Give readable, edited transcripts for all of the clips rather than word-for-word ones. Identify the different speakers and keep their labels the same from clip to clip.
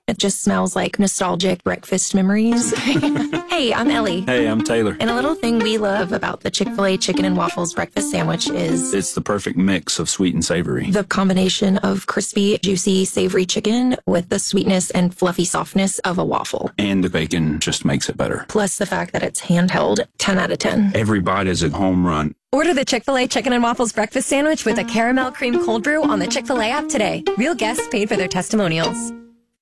Speaker 1: It just smells like nostalgic breakfast memories. Hey, I'm Ellie.
Speaker 2: Hey, I'm Taylor.
Speaker 1: And a little thing we love about the Chick-fil-A chicken and waffles breakfast sandwich is
Speaker 2: It's the perfect mix of sweet and savory.
Speaker 1: the combination of crispy, juicy, savory chicken with the sweetness and fluffy softness of a waffle.
Speaker 2: And the bacon just makes it better.
Speaker 1: Plus the fact that it's handheld, 10 out of 10.
Speaker 2: Every bite is a home run.
Speaker 3: Order the Chick-fil-A Chicken and Waffles breakfast sandwich with a caramel cream cold brew on the Chick-fil-A app today. Real guests paid for their testimonials.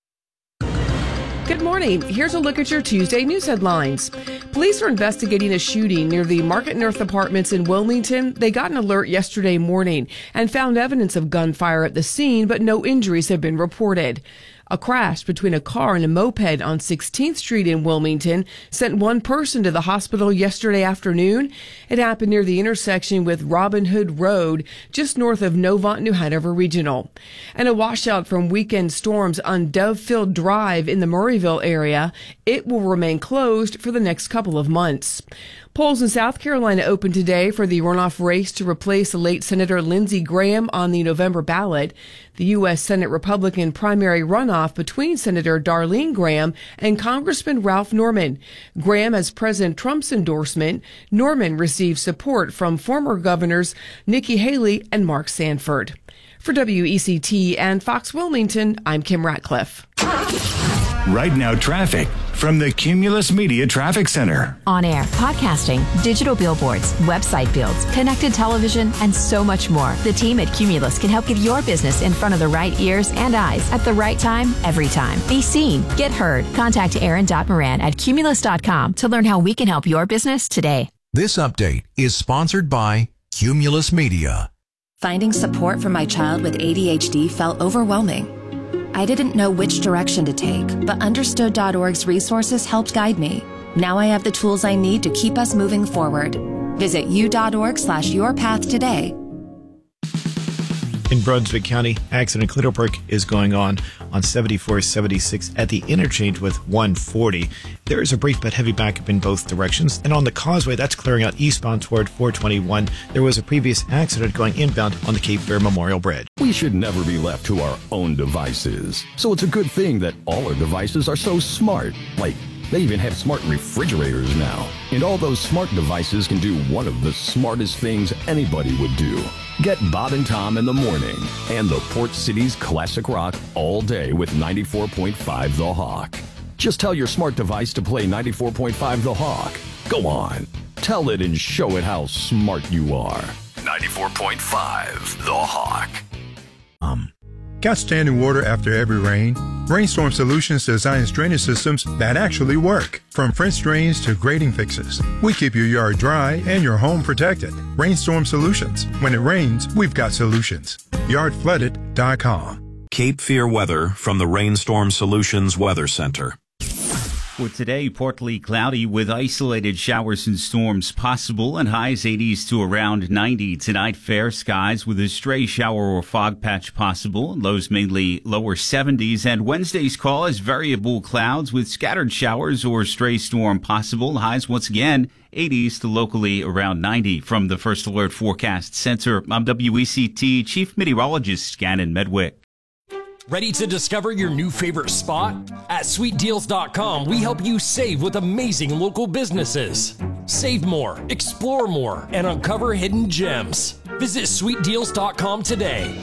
Speaker 4: Good morning. Here's a look at your Tuesday news headlines. Police are investigating a shooting near the Market North Apartments in Wilmington. They got an alert yesterday morning and found evidence of gunfire at the scene, but no injuries have been reported. A crash between a car and a moped on 16th Street in Wilmington sent one person to the hospital yesterday afternoon. It happened near the intersection with Robin Hood Road, just north of Novant New Hanover Regional. And a washout from weekend storms on Dovefield Drive in the Murrayville area. It will remain closed for the next couple of months. Polls in South Carolina open today for the runoff race to replace the late Senator Lindsey Graham on the November ballot. The U.S. Senate Republican primary runoff between Senator Darlene Graham and Congressman Ralph Norman. Graham has President Trump's endorsement. Norman received support from former governors Nikki Haley and Mark Sanford. For WECT and Fox Wilmington, I'm Kim Ratcliffe.
Speaker 5: Right now, traffic from the Cumulus Media Traffic Center.
Speaker 6: On air, podcasting, digital billboards, website builds, connected television, and so much more. The team at Cumulus can help get your business in front of the right ears and eyes at the right time, every time. Be seen, get heard. Contact Aaron.Moran at Cumulus.com to learn how we can help your business today.
Speaker 7: This update is sponsored by Cumulus Media.
Speaker 8: Finding support for my child with ADHD felt overwhelming. I didn't know which direction to take, but Understood.org's resources helped guide me. Now I have the tools I need to keep us moving forward. Visit u.org/yourpath today.
Speaker 9: In Brunswick County, accident Clittlebrook is going on 7476 at the interchange with 140. There is a brief but heavy backup in both directions. And on the causeway, that's clearing out eastbound toward 421. There was a previous accident going inbound on the Cape Fear Memorial Bridge.
Speaker 10: We should never be left to our own devices. So it's a good thing that all our devices are so smart. Like, they even have smart refrigerators now. And all those smart devices can do one of the smartest things anybody would do. Get Bob and Tom in the morning and the Port City's classic rock all day with 94.5 The Hawk. Just tell your smart device to play 94.5 The Hawk. Go on. Tell it and show it how smart you are. 94.5 The Hawk.
Speaker 11: Got standing water after every rain? Rainstorm Solutions designs drainage systems that actually work. From French drains to grading fixes, we keep your yard dry and your home protected. Rainstorm Solutions. When it rains, we've got solutions. Yardflooded.com.
Speaker 12: Cape Fear weather from the Rainstorm Solutions Weather Center.
Speaker 13: For today, partly cloudy with isolated showers and storms possible and highs 80s to around 90. Tonight, fair skies with a stray shower or fog patch possible. Lows mainly lower 70s. And Wednesday's call is variable clouds with scattered showers or stray storm possible. Highs once again 80s to locally around 90. From the First Alert Forecast Center, I'm WECT Chief Meteorologist Shannon Medwick.
Speaker 14: Ready to discover your new favorite spot? At SweetDeals.com, we help you save with amazing local businesses. Save more, explore more, and uncover hidden gems. Visit SweetDeals.com today.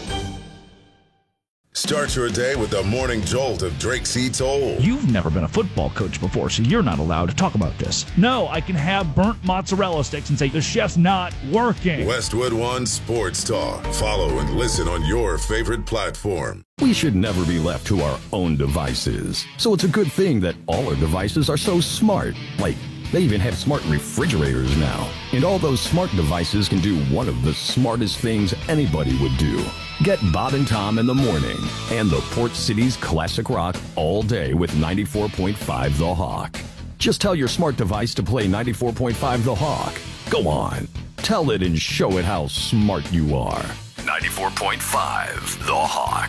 Speaker 15: Start your day with the morning jolt of Drake C. Toll.
Speaker 16: You've never been a football coach before, so you're not allowed to talk about this. No, I can have burnt mozzarella sticks and say the chef's not working.
Speaker 15: Westwood One Sports Talk. Follow and listen on your favorite platform.
Speaker 10: We should never be left to our own devices. So it's a good thing that all our devices are so smart. Like, they even have smart refrigerators now. And all those smart devices can do one of the smartest things anybody would do. Get Bob and Tom in the morning and the Port City's classic rock all day with 94.5 The Hawk. Just tell your smart device to play 94.5 The Hawk. Go on. Tell it and show it how smart you are. 94.5 The Hawk.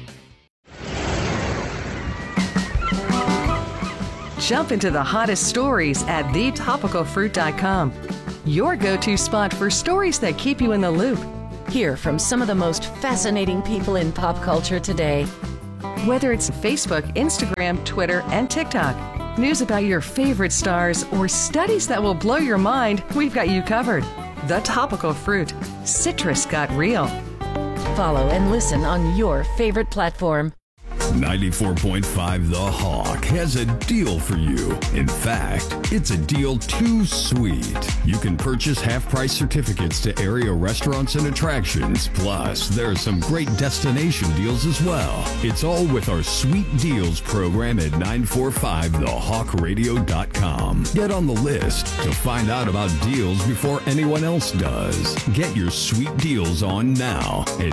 Speaker 17: Jump into the hottest stories at thetopicalfruit.com. Your go-to spot for stories that keep you in the loop. Hear from some of the most fascinating people in pop culture today. Whether it's Facebook, Instagram, Twitter, and TikTok, news about your favorite stars, or studies that will blow your mind, we've got you covered. The Topical Fruit. Citrus got real.
Speaker 18: Follow and listen on your favorite platform.
Speaker 10: 94.5 The Hawk has a deal for you. In fact, it's a deal too sweet. You can purchase half-price certificates to area restaurants and attractions. Plus, there are some great destination deals as well. It's all with our Sweet Deals program at 945thehawkradio.com. Get on the list to find out about deals before anyone else does. Get your sweet deals on now at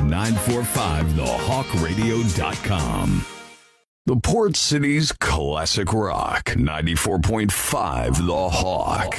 Speaker 10: 945thehawkradio.com. The Port City's classic rock, 94.5 The Hawk.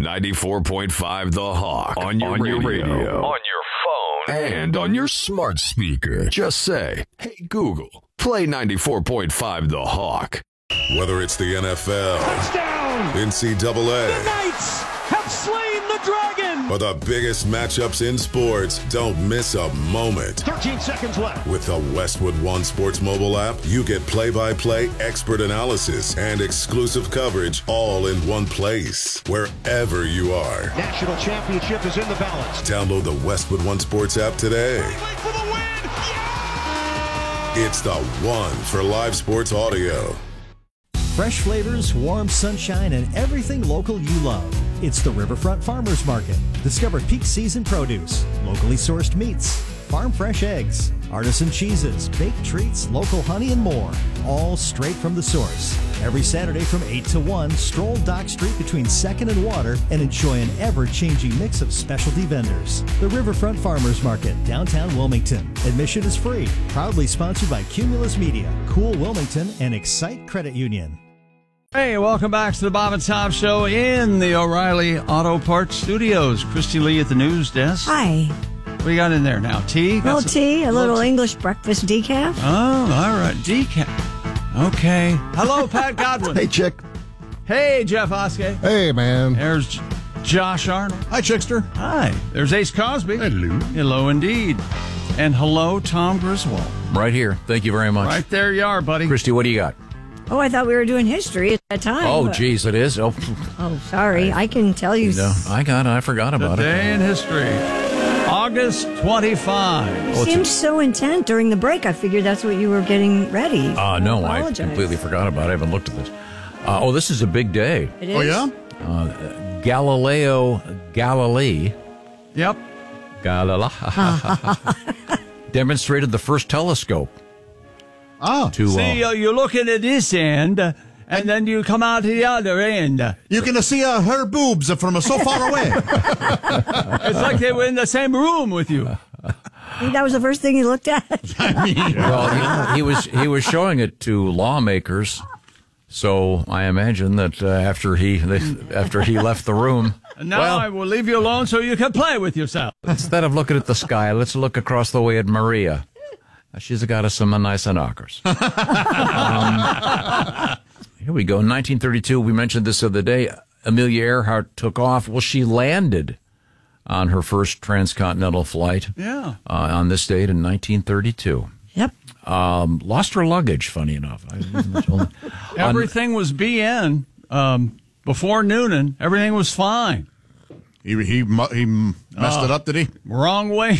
Speaker 10: 94.5 The Hawk on your radio, on your phone, and on your smart speaker. Just say, hey Google, play 94.5 The Hawk.
Speaker 15: Whether it's the NFL,
Speaker 19: touchdown,
Speaker 15: NCAA,
Speaker 19: the Knights have slain the dragon,
Speaker 15: or the biggest matchups in sports, don't miss a moment.
Speaker 19: 13 seconds left.
Speaker 15: With the Westwood One Sports mobile app, you get play-by-play expert analysis and exclusive coverage all in one place, wherever you are.
Speaker 19: National championship is in the balance.
Speaker 15: Download the Westwood One Sports app today.
Speaker 19: For the win! Yeah!
Speaker 15: It's the one for live sports audio.
Speaker 20: Fresh flavors, warm sunshine, and everything local you love. It's the Riverfront Farmers Market. Discover peak season produce, locally sourced meats, farm fresh eggs, artisan cheeses, baked treats, local honey, and more. All straight from the source. Every Saturday from 8 to 1, stroll Dock Street between 2nd and Water and enjoy an ever-changing mix of specialty vendors. The Riverfront Farmers Market, downtown Wilmington. Admission is free. Proudly sponsored by Cumulus Media, Cool Wilmington, and Excite Credit Union.
Speaker 21: Hey, welcome back to the Bob and Tom Show in the O'Reilly Auto Parts Studios. Christy Lee at the news desk.
Speaker 22: Hi.
Speaker 21: What do you got in there now? Tea?
Speaker 22: A little tea, a little English breakfast decaf.
Speaker 21: Oh, all right. Decaf. Okay. Hello, Pat Godwin.
Speaker 23: Hey, Chick.
Speaker 21: Hey, Jeff Oskey.
Speaker 23: Hey, man.
Speaker 21: There's Josh Arnold.
Speaker 23: Hi, Chickster.
Speaker 21: Hi. There's Ace Cosby.
Speaker 23: Hello.
Speaker 21: Hello, indeed. And hello, Tom Griswold.
Speaker 24: Right here. Thank you very much.
Speaker 21: Right there you are, buddy.
Speaker 24: Christy, what do you got?
Speaker 22: Oh, I thought we were doing history at that time.
Speaker 24: Oh, geez, it is? Oh,
Speaker 22: sorry. I can tell you.
Speaker 24: No, I forgot about it.
Speaker 21: Day in history. August 25.
Speaker 22: You seemed so intent during the break. I figured that's what you were getting ready.
Speaker 24: No, I completely forgot about it. I haven't looked at this. This is a big day.
Speaker 22: It is?
Speaker 23: Oh, yeah?
Speaker 24: Galileo Galilei.
Speaker 21: Yep.
Speaker 24: Demonstrated the first telescope.
Speaker 23: Oh.
Speaker 21: See, you look at this end, and then you come out to the other end.
Speaker 23: You can see her boobs from so far away.
Speaker 21: It's like they were in the same room with you.
Speaker 22: That was the first thing he looked at.
Speaker 24: Well, he was showing it to lawmakers, so I imagine that after he left the room.
Speaker 21: And now I will leave you alone so you can play with yourself.
Speaker 24: Instead of looking at the sky, let's look across the way at Maria. She's got us some nice knockers. Here we go. In 1932, we mentioned this the other day, Amelia Earhart took off. Well, she landed on her first transcontinental flight.
Speaker 21: Yeah.
Speaker 24: On this date in 1932.
Speaker 22: Yep.
Speaker 24: Lost her luggage, funny enough.
Speaker 21: Everything was BN. Before Noonan, everything was fine.
Speaker 23: He messed it up, did he?
Speaker 21: Wrong way.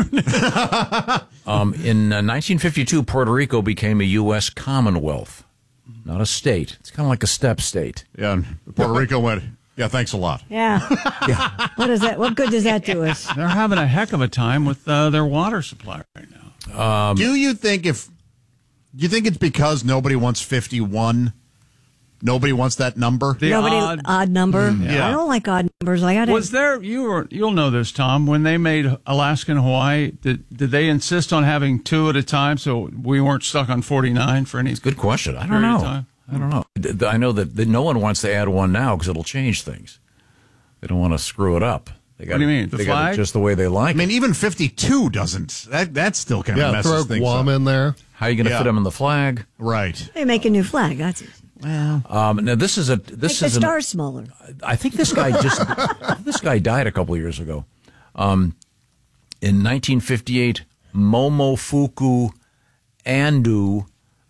Speaker 24: In 1952, Puerto Rico became a U.S. Commonwealth, not a state. It's kind of like a step state.
Speaker 23: Yeah, Puerto Rico went, yeah, thanks a lot.
Speaker 22: Yeah.
Speaker 24: Yeah.
Speaker 22: What is that? What good does that do us?
Speaker 21: They're having a heck of a time with their water supply right now.
Speaker 23: Do you think it's because nobody wants 51? Nobody wants that number?
Speaker 22: Odd number?
Speaker 21: Yeah.
Speaker 22: I don't like odd numbers.
Speaker 21: Was there, you'll know this, Tom, when they made Alaska and Hawaii, did they insist on having two at a time so we weren't stuck on 49 for any
Speaker 24: It's a good question. I don't know. I know that no one wants to add one now because it'll change things. They don't want to screw it up.
Speaker 21: What do you mean?
Speaker 24: They got it just the way they like.
Speaker 23: I mean, even 52 doesn't. That still kind of messes throw things Guam up. in there.
Speaker 24: How are you going to fit them in the flag?
Speaker 23: Right.
Speaker 22: They make a new flag. That's easy.
Speaker 24: Well, now this is
Speaker 22: Make the stars smaller.
Speaker 24: I think this guy died a couple of years ago. In 1958, Momofuku Andu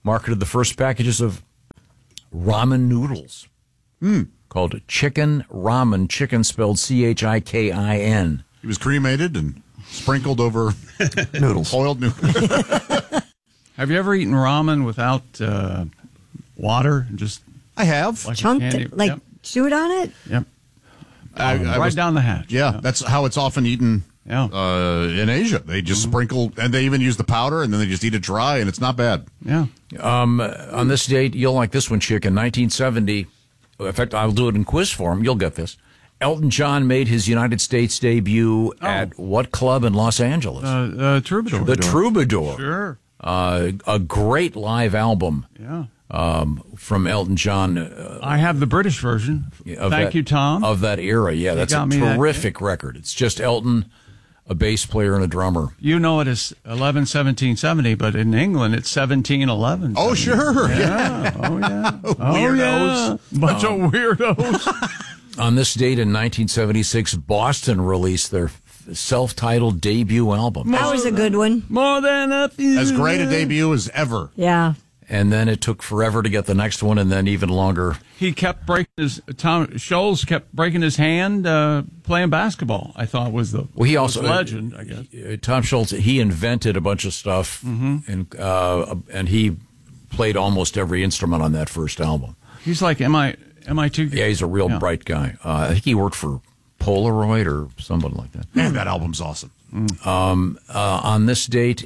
Speaker 24: marketed the first packages of ramen noodles called chicken ramen. Chicken spelled Chikin.
Speaker 23: He was cremated and sprinkled over noodles, oiled noodles.
Speaker 21: Have you ever eaten ramen without water? Just
Speaker 23: I have.
Speaker 21: like
Speaker 22: Chunked
Speaker 21: candy?
Speaker 22: it, like
Speaker 21: Yep.
Speaker 22: chewed on it?
Speaker 21: Yep.
Speaker 23: I
Speaker 21: Right
Speaker 23: was-
Speaker 21: down the hatch.
Speaker 23: Yeah, that's how it's often eaten
Speaker 21: Yeah.
Speaker 23: in Asia. They just sprinkle, and they even use the powder, and then they just eat it dry, and it's not bad.
Speaker 21: Yeah.
Speaker 24: On this date, you'll like this one, Chick. In 1970, in fact, I'll do it in quiz form. You'll get this. Elton John made his United States debut at what club in Los Angeles?
Speaker 21: Troubadour.
Speaker 24: The Troubadour.
Speaker 21: Sure.
Speaker 24: A great live album.
Speaker 21: Yeah.
Speaker 24: From Elton John.
Speaker 21: I have the British version. Thank you, Tom.
Speaker 24: Of that era. Yeah,
Speaker 21: You
Speaker 24: that's a
Speaker 21: got me that
Speaker 24: terrific record. It's just Elton, a bass player, and a drummer.
Speaker 21: You know it is 11/17/70, but in England it's 17/11.
Speaker 23: Oh, sure.
Speaker 21: Yeah. Oh, yeah.
Speaker 23: Weirdos.
Speaker 21: Bunch of weirdos.
Speaker 24: On this date in 1976, Boston released their self-titled debut album.
Speaker 22: That was a good one.
Speaker 21: More than a few.
Speaker 23: As great a debut as ever.
Speaker 22: Yeah.
Speaker 24: And then it took forever to get the next one, and then even longer.
Speaker 21: He kept breaking Tom Scholes kept breaking his hand playing basketball. I thought was the
Speaker 24: Well, he also
Speaker 21: was legend. I guess
Speaker 24: Tom Schultz. He invented a bunch of stuff, and he played almost every instrument on that first album.
Speaker 21: he's like MIT.
Speaker 24: Yeah, he's a real bright guy. I think he worked for Polaroid or somebody like that.
Speaker 23: Man, that album's awesome.
Speaker 24: On this date in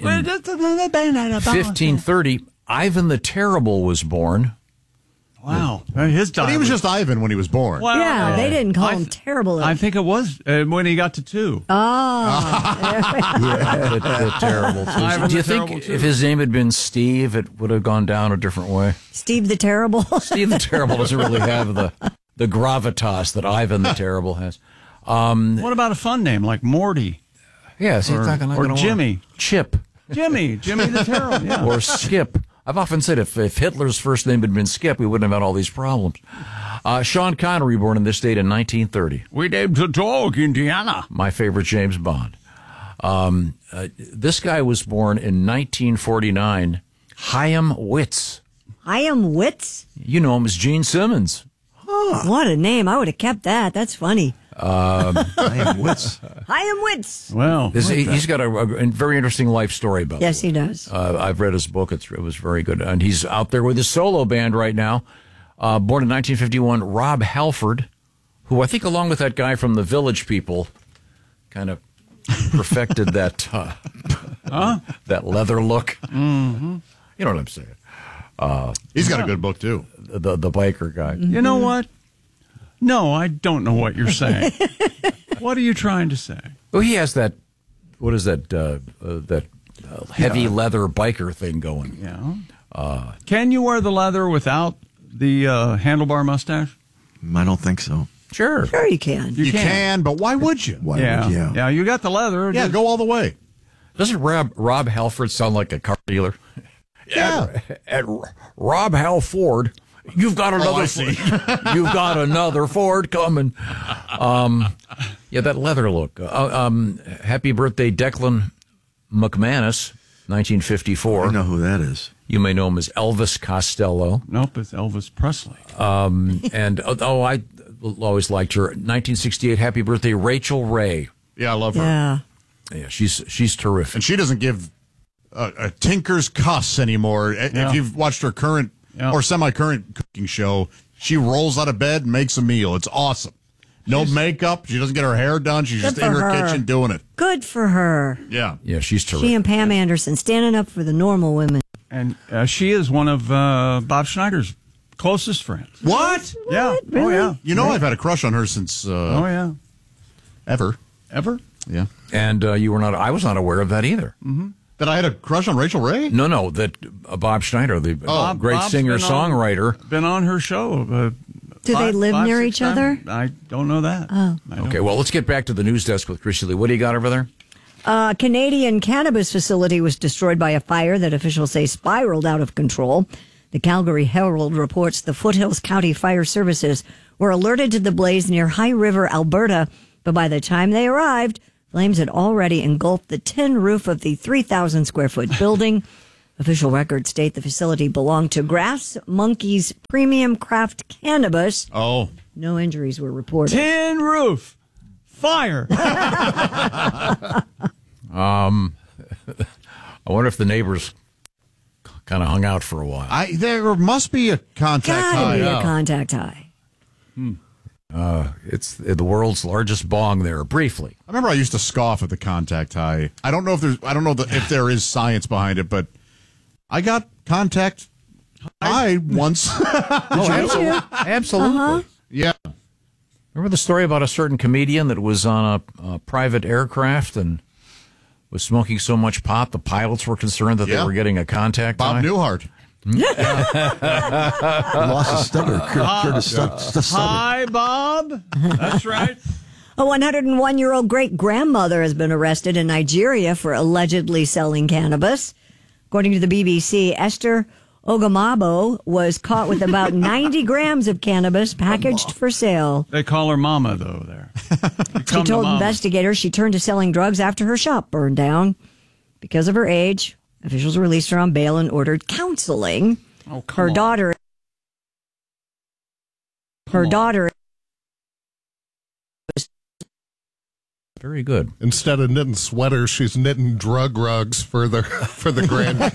Speaker 24: 1530, Ivan the Terrible was born.
Speaker 21: Wow, his
Speaker 23: But he was just Ivan when he was born.
Speaker 21: Well,
Speaker 22: Yeah, they didn't call him terrible.
Speaker 21: I think it was when he got to 2.
Speaker 24: The Terrible.
Speaker 21: Ivan
Speaker 24: Do you
Speaker 21: the
Speaker 24: think
Speaker 21: Terrible, too.
Speaker 24: if his name had been Steve, it would have gone down a different way?
Speaker 22: Steve the Terrible.
Speaker 24: Steve the Terrible doesn't really have the gravitas that Ivan the Terrible has.
Speaker 21: What about a fun name like Morty?
Speaker 24: Yeah, see, it's not
Speaker 21: or
Speaker 24: gonna
Speaker 21: Jimmy.
Speaker 24: work. Chip.
Speaker 21: Jimmy the Terrible. Yeah.
Speaker 24: Or Skip. I've often said if Hitler's first name had been Skip, we wouldn't have had all these problems. Sean Connery, born in this date in 1930.
Speaker 21: We named the dog Indiana.
Speaker 24: My favorite James Bond. This guy was born in 1949. Chaim Witz.
Speaker 22: Chaim Witz?
Speaker 24: You know him as Gene Simmons.
Speaker 22: What a name. I would have kept that. That's funny.
Speaker 23: Chaim Witz.
Speaker 22: Chaim Witz.
Speaker 21: Well,
Speaker 24: he's got a very interesting life story about
Speaker 22: Yes, he does.
Speaker 24: I've read his book. It was very good. And he's out there with his solo band right now. Born in 1951, Rob Halford, who I think along with that guy from the Village People kind of perfected that that leather look.
Speaker 21: Mm-hmm.
Speaker 24: You know what I'm saying?
Speaker 23: He's got a good book, too.
Speaker 24: The biker guy.
Speaker 21: You know what? No, I don't know what you're saying. What are you trying to say?
Speaker 24: Well, he has that. What is that? Heavy leather biker thing going.
Speaker 21: Yeah. Can you wear the leather without the handlebar mustache?
Speaker 1: I don't think so.
Speaker 24: Sure.
Speaker 22: Sure you can.
Speaker 23: You can, but why would you?
Speaker 21: Yeah, you got the leather.
Speaker 23: Yeah, go all the way.
Speaker 24: Doesn't Rob Halford sound like a car dealer?
Speaker 23: Yeah.
Speaker 24: At Rob Halford, you've got another. You've got another Ford coming. Yeah, that leather look. Happy birthday, Declan McManus, 1954.
Speaker 1: I know who that is.
Speaker 24: You may know him as Elvis Costello.
Speaker 21: Nope, it's Elvis Presley.
Speaker 24: And I always liked her. 1968, happy birthday, Rachel Ray.
Speaker 23: Yeah, I love her.
Speaker 24: Yeah, she's terrific.
Speaker 23: And she doesn't give a tinker's cuss anymore. If you've watched her current or semi-current cooking show, she rolls out of bed and makes a meal. It's awesome. No makeup. She doesn't get her hair done. She's just in her kitchen doing it.
Speaker 22: Good for her.
Speaker 23: Yeah.
Speaker 24: Yeah, she's terrific.
Speaker 22: She and Pam Anderson standing up for the normal women.
Speaker 21: And she is one of Bob Schneider's closest friends.
Speaker 23: What?
Speaker 21: Yeah.
Speaker 22: Really?
Speaker 21: Oh, yeah.
Speaker 23: You know, I've had a crush on her since. Ever. Yeah.
Speaker 24: And you were not. I was not aware of that either.
Speaker 21: Mm-hmm.
Speaker 23: That I had a crush on Rachel Ray?
Speaker 24: No. That Bob Schneider, the great singer-songwriter.
Speaker 21: Been on her show.
Speaker 22: Do they live near each other?
Speaker 21: I don't know that.
Speaker 22: Oh.
Speaker 24: Okay, well, let's get back to the news desk with Chrissy Lee. What do you got over there?
Speaker 22: A Canadian cannabis facility was destroyed by a fire that officials say spiraled out of control. The Calgary Herald reports the Foothills County Fire Services were alerted to the blaze near High River, Alberta, but by the time they arrived, flames had already engulfed the tin roof of the 3,000-square-foot building. Official records state the facility belonged to Grass Monkeys Premium Craft Cannabis.
Speaker 23: Oh.
Speaker 22: No injuries were reported.
Speaker 21: Tin roof. Fire.
Speaker 24: I wonder if the neighbors kind of hung out for a while.
Speaker 23: There must be a contact
Speaker 22: Gotta
Speaker 23: high.
Speaker 22: be a contact high.
Speaker 24: It's the world's largest bong there, briefly.
Speaker 23: I remember I used to scoff at the contact high. I don't know if there is science behind it, but I got contact high once.
Speaker 24: Absolutely.
Speaker 22: Uh-huh.
Speaker 23: Yeah.
Speaker 24: Remember the story about a certain comedian that was on a private aircraft and was smoking so much pot the pilots were concerned that they were getting a contact high?
Speaker 23: Bob Newhart.
Speaker 1: Lost a stutter. Curtis stutter.
Speaker 21: Hi, Bob. That's right.
Speaker 22: A 101-year-old great-grandmother has been arrested in Nigeria for allegedly selling cannabis. According to the BBC, Esther Ogamabo was caught with about 90 grams of cannabis packaged for sale.
Speaker 21: They call her Mama, though, there.
Speaker 22: She told investigators she turned to selling drugs after her shop burned down. Because of her age, officials released her on bail and ordered counseling.
Speaker 21: Oh,
Speaker 22: her daughter.
Speaker 24: Very good.
Speaker 2: Instead of knitting sweaters, she's knitting drug rugs for the grandkids.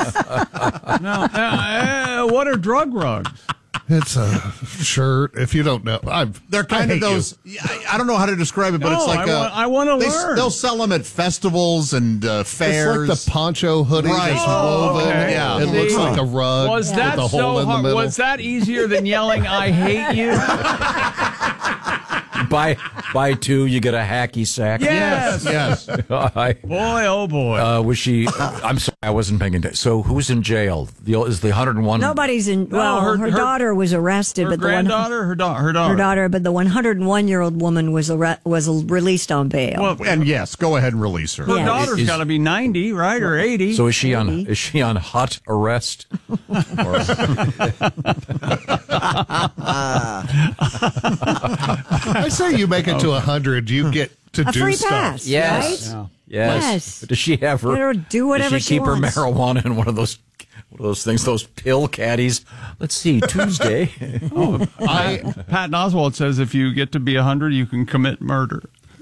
Speaker 21: Now, what are drug rugs?
Speaker 2: It's a shirt. If you don't know,
Speaker 23: they're kind of those. I don't know how to describe it, but it's like
Speaker 21: I want to learn.
Speaker 23: They'll sell them at festivals and fairs.
Speaker 2: It's like the poncho hoodie that's woven.
Speaker 21: Okay.
Speaker 2: Yeah, it looks like a rug
Speaker 21: Was that
Speaker 2: with a hole in the middle.
Speaker 21: Was that easier than yelling "I hate you"?
Speaker 24: Buy two, you get a hacky sack.
Speaker 21: Yes. Boy, oh boy.
Speaker 24: Was she? I'm sorry, I wasn't paying attention. So who's in jail? Is the 101?
Speaker 22: Nobody's in. Well, her daughter was arrested,
Speaker 21: Her
Speaker 22: but
Speaker 21: granddaughter, her daughter.
Speaker 22: her daughter, but the 101-year-old woman was released on bail.
Speaker 23: Well, and yes, go ahead and release her.
Speaker 21: Her daughter's got to be 90, right, or 80?
Speaker 24: So is she on hot arrest?
Speaker 2: I say you make it to 100, you get to
Speaker 22: a
Speaker 2: do
Speaker 22: free
Speaker 2: stuff.
Speaker 22: pass,
Speaker 24: Yes.
Speaker 22: right?
Speaker 24: Yes. But does she have her?
Speaker 22: Let her do whatever
Speaker 24: does she keep her
Speaker 22: wants.
Speaker 24: marijuana in one of those things, those pill caddies? Let's see, Tuesday.
Speaker 21: Patton Oswalt says if you get to be 100, you can commit murder.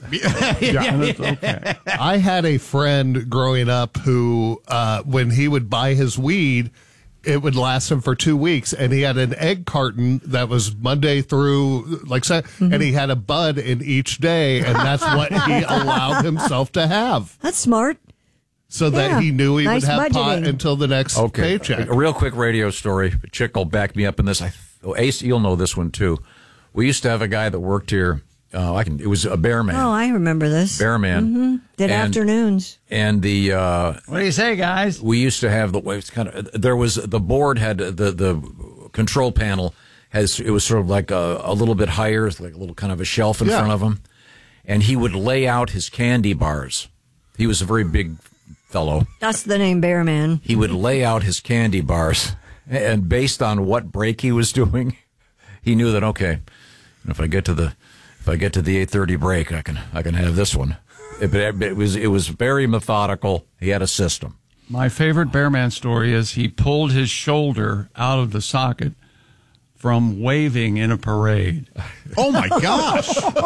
Speaker 2: Okay. I had a friend growing up who, when he would buy his weed, it would last him for 2 weeks, and he had an egg carton that was Monday through and he had a bud in each day, and that's what he allowed himself to have.
Speaker 22: That's smart.
Speaker 2: So that he knew he
Speaker 22: Nice
Speaker 2: would have pot
Speaker 22: budgeting.
Speaker 2: until the next paycheck.
Speaker 24: A real quick radio story. Chick will back me up in this. Ace, you'll know this one too. We used to have a guy that worked here. It was a bearman.
Speaker 22: Oh, I remember this.
Speaker 24: Bearman.
Speaker 22: Mm-hmm. Did afternoons.
Speaker 24: And the
Speaker 21: what do you say, guys?
Speaker 24: We used to have there was the board had the control panel it was sort of like a little bit higher, like a little kind of a shelf in front of him, and he would lay out his candy bars. He was a very big fellow.
Speaker 22: That's the name Bearman.
Speaker 24: He would lay out his candy bars, and based on what break he was doing, he knew that if I get to the 8:30 break, I can have this one. It was very methodical. He had a system.
Speaker 21: My favorite Bearman story is he pulled his shoulder out of the socket from waving in a parade.
Speaker 23: Oh my gosh!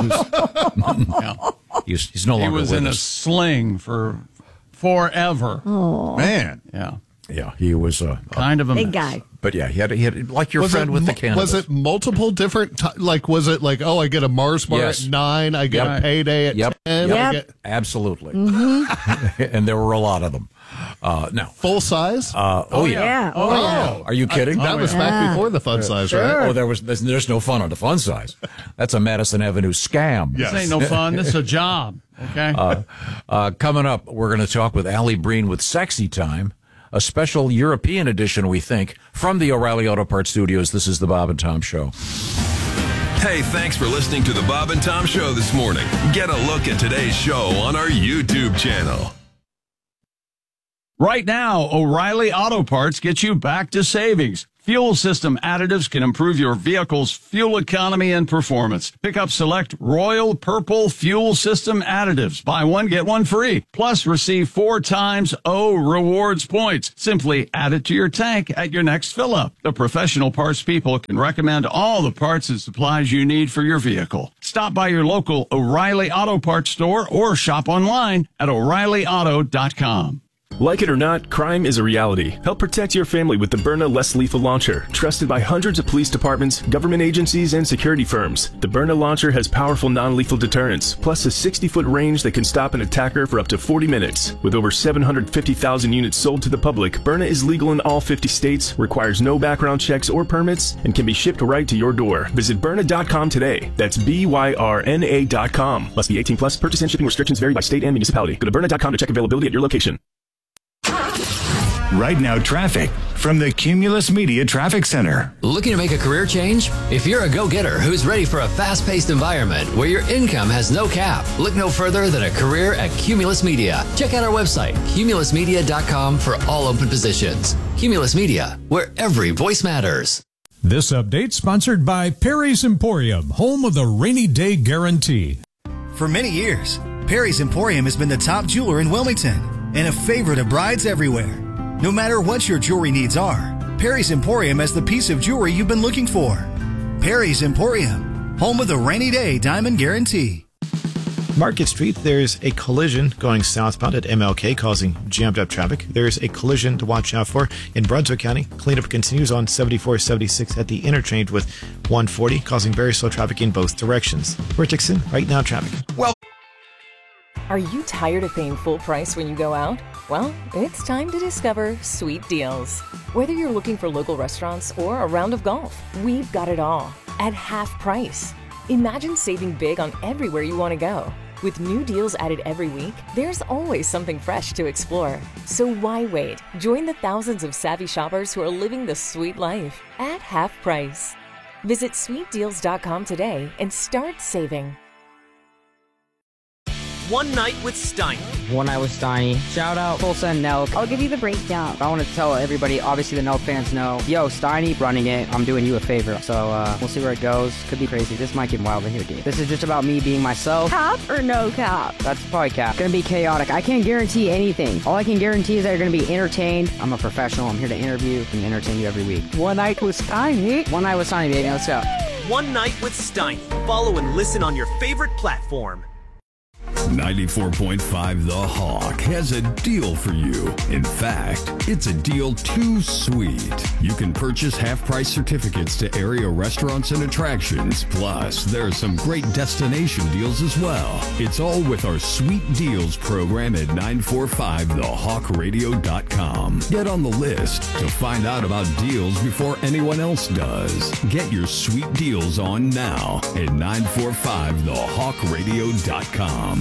Speaker 24: He's no longer.
Speaker 21: He was
Speaker 24: with
Speaker 21: in
Speaker 24: us.
Speaker 21: a sling for forever.
Speaker 22: Oh
Speaker 23: man!
Speaker 24: Yeah, he was
Speaker 21: kind of a
Speaker 22: big
Speaker 21: mess.
Speaker 22: guy.
Speaker 24: But yeah, he had like your friend with the cannabis.
Speaker 2: Was it multiple different? Was it like, I get a Mars bar at 9, I get a payday at 10?
Speaker 24: Yep. Absolutely.
Speaker 22: Mm-hmm.
Speaker 24: And there were a lot of them. Now,
Speaker 2: full size?
Speaker 24: Oh yeah. Are you kidding?
Speaker 2: That was back before the fun size, right?
Speaker 24: Oh, there's no fun on the fun size. That's a Madison Avenue scam.
Speaker 21: This ain't no fun. This is a job. Okay.
Speaker 24: Coming up, we're going to talk with Allie Breen with Sexy Time. A special European edition, we think, from the O'Reilly Auto Parts Studios. This is the Bob and Tom Show.
Speaker 3: Hey, thanks for listening to the Bob and Tom Show this morning. Get a look at today's show on our YouTube channel.
Speaker 21: Right now, O'Reilly Auto Parts gets you back to savings. Fuel system additives can improve your vehicle's fuel economy and performance. Pick up select Royal Purple fuel system additives. Buy one, get one free. Plus, receive 4 times O rewards points. Simply add it to your tank at your next fill-up. The professional parts people can recommend all the parts and supplies you need for your vehicle. Stop by your local O'Reilly Auto Parts store or shop online at O'ReillyAuto.com.
Speaker 4: Like it or not, crime is a reality. Help protect your family with the Byrna Less Lethal Launcher. Trusted by hundreds of police departments, government agencies, and security firms. The Byrna launcher has powerful non-lethal deterrence, plus a 60-foot range that can stop an attacker for up to 40 minutes. With over 750,000 units sold to the public, Byrna is legal in all 50 states, requires no background checks or permits, and can be shipped right to your door. Visit Byrna.com today. That's BYRNA.com. Must be 18 plus. Purchase and shipping restrictions vary by state and municipality. Go to Byrna.com to check availability at your location.
Speaker 5: Right now, traffic from the Cumulus Media Traffic Center.
Speaker 6: Looking to make a career change? If you're a go-getter who's ready for a fast-paced environment where your income has no cap, look no further than a career at Cumulus Media. Check out our website, cumulusmedia.com, for all open positions. Cumulus Media, where every voice matters.
Speaker 7: This update sponsored by Perry's Emporium, home of the rainy day guarantee.
Speaker 25: For many years, Perry's Emporium has been the top jeweler in Wilmington and a favorite of brides everywhere. No matter what your jewelry needs are, Perry's Emporium has the piece of jewelry you've been looking for. Perry's Emporium, home of the rainy day diamond guarantee.
Speaker 9: Market Street, there's a collision going southbound at MLK causing jammed up traffic. There's a collision to watch out for in Brunswick County. Cleanup continues on 7476 at the interchange with 140, causing very slow traffic in both directions. We're Dixon, right now traffic.
Speaker 26: Well, are you tired of paying full price when you go out? Well, it's time to discover Sweet Deals. Whether you're looking for local restaurants or a round of golf, we've got it all at half price. Imagine saving big on everywhere you want to go. With new deals added every week, there's always something fresh to explore. So why wait? Join the thousands of savvy shoppers who are living the sweet life at half price. Visit sweetdeals.com today and start saving.
Speaker 27: One Night with Steiny.
Speaker 28: One Night with Steiny. Shout out Tulsa and Nelk. I'll give you the breakdown. I want to tell everybody, obviously the Nelk fans know, yo, Steiny running it, I'm doing you a favor. So we'll see where it goes. Could be crazy. This might get wild in here, dude. This is just about me being myself.
Speaker 29: Cap or no cap?
Speaker 28: That's probably cap. Gonna be chaotic. I can't guarantee anything. All I can guarantee is that you're gonna be entertained. I'm a professional. I'm here to interview and entertain you every week.
Speaker 29: One Night with Steiny.
Speaker 28: One Night with Steiny, baby. Let's go.
Speaker 27: One Night with Steiny. Follow and listen on your favorite platform.
Speaker 3: 94.5 The Hawk has a deal for you. In fact, it's a deal too sweet. You can purchase half-price certificates to area restaurants and attractions. Plus, there are some great destination deals as well. It's all with our Sweet Deals program at 945thehawkradio.com. Get on the list to find out about deals before anyone else does. Get your sweet deals on now at 945thehawkradio.com.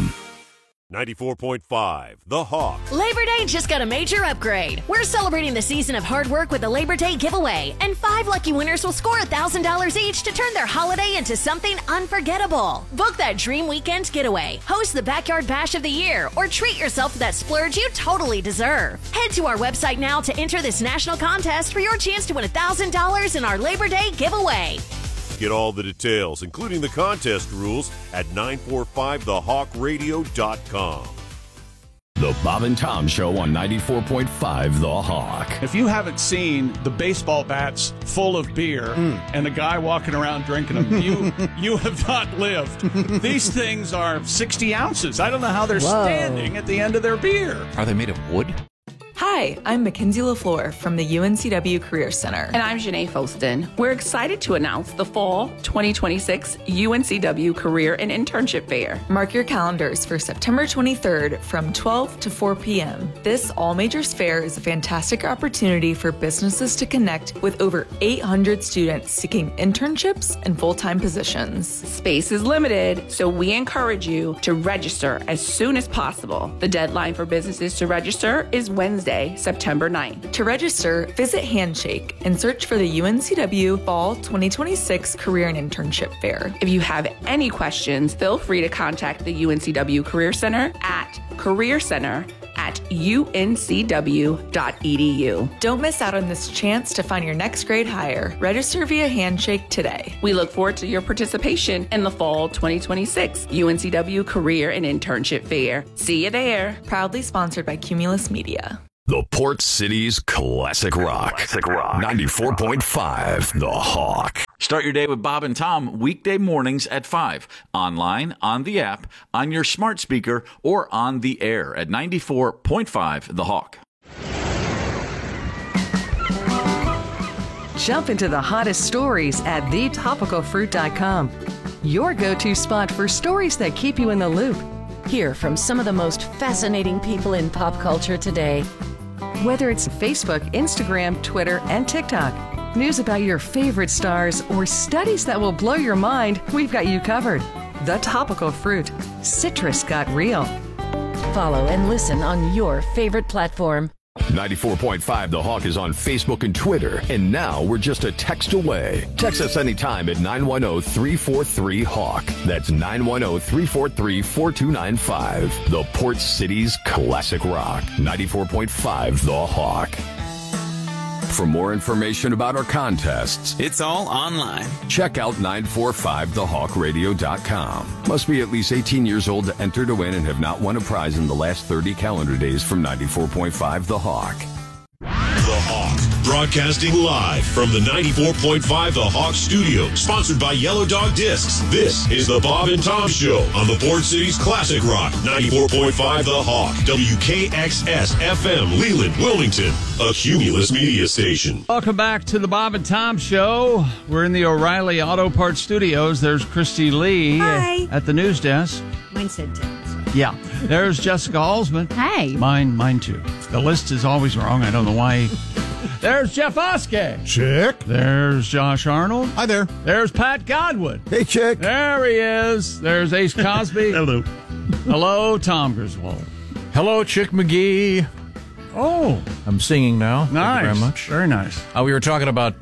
Speaker 30: 94.5 The Hawk.
Speaker 31: Labor Day just got a major upgrade. We're celebrating the season of hard work with the Labor Day giveaway, and 5 lucky winners will score $1,000 each to turn their holiday into something unforgettable. Book that dream weekend getaway, host the Backyard Bash of the Year, or treat yourself to that splurge you totally deserve. Head to our website now to enter this national contest for your chance to win $1,000 in our Labor Day giveaway.
Speaker 30: Get all the details, including the contest rules, at 945thehawkradio.com.
Speaker 10: The Bob and Tom Show on 94.5 The Hawk.
Speaker 21: If you haven't seen the baseball bats full of beer and the guy walking around drinking them, you have not lived. These things are 60 ounces. I don't know how they're standing at the end of their beer.
Speaker 24: Are they made of wood?
Speaker 32: Hi, I'm Mackenzie LaFleur from the UNCW Career Center.
Speaker 33: And I'm Janae Foston. We're excited to announce the Fall 2026 UNCW Career and Internship Fair.
Speaker 32: Mark your calendars for September 23rd from 12 to 4 p.m. This all-majors fair is a fantastic opportunity for businesses to connect with over 800 students seeking internships and full-time positions.
Speaker 33: Space is limited, so we encourage you to register as soon as possible. The deadline for businesses to register is Wednesday, September 9th.
Speaker 32: To register, visit Handshake and search for the UNCW Fall 2026 Career and Internship Fair.
Speaker 33: If you have any questions, feel free to contact the UNCW Career Center at careercenter@uncw.edu. at uncw.edu.
Speaker 32: Don't miss out on this chance to find your next grade hire. Register via Handshake today.
Speaker 33: We look forward to your participation in the fall 2026 UNCW Career and Internship Fair. See you there.
Speaker 32: Proudly sponsored by Cumulus Media.
Speaker 3: The Port City's Classic Rock. 94.5 The Hawk.
Speaker 1: Start your day with Bob and Tom weekday mornings at 5. Online, on the app, on your smart speaker, or on the air at 94.5 The Hawk.
Speaker 8: Jump into the hottest stories at thetopicalfruit.com. Your go-to spot for stories that keep you in the loop.
Speaker 31: Hear from some of the most fascinating people in pop culture today.
Speaker 8: Whether it's Facebook, Instagram, Twitter, and TikTok, news about your favorite stars, or studies that will blow your mind, we've got you covered. The Topical Fruit. Citrus got real.
Speaker 31: Follow and listen on your favorite platform.
Speaker 3: 94.5 The Hawk is on Facebook and Twitter, and now we're just a text away. Text us anytime at 910-343-HAWK. That's 910-343-4295. The Port City's Classic Rock. 94.5 The Hawk. For more information about our contests,
Speaker 11: it's all online.
Speaker 3: Check out 945thehawkradio.com. Must be at least 18 years old to enter to win and have not won a prize in the last 30 calendar days from 94.5 The Hawk.
Speaker 30: The Hawk, broadcasting live from the 94.5 The Hawk studio, sponsored by Yellow Dog Discs. This is the Bob and Tom Show on the Port City's Classic Rock, 94.5 The Hawk, WKXS FM, Leland, Wilmington, a Cumulus media station.
Speaker 21: Welcome back to the Bob and Tom Show. We're in the O'Reilly Auto Parts Studios. There's Christy Lee at the news desk.
Speaker 22: Mine said 10.
Speaker 21: Yeah. There's Jessica Alsman.
Speaker 22: Hey.
Speaker 21: Mine too. The list is always wrong. I don't know why. There's Jeff Oskey.
Speaker 2: Chick.
Speaker 21: There's Josh Arnold.
Speaker 12: Hi there.
Speaker 21: There's Pat Godwin.
Speaker 12: Hey, Chick.
Speaker 21: There he is. There's Ace Cosby.
Speaker 12: Hello.
Speaker 21: Hello, Tom Griswold.
Speaker 24: Hello, Chick McGee.
Speaker 21: Oh.
Speaker 24: I'm singing now.
Speaker 21: Nice.
Speaker 24: Thank you very much.
Speaker 21: Very nice.
Speaker 24: We were talking about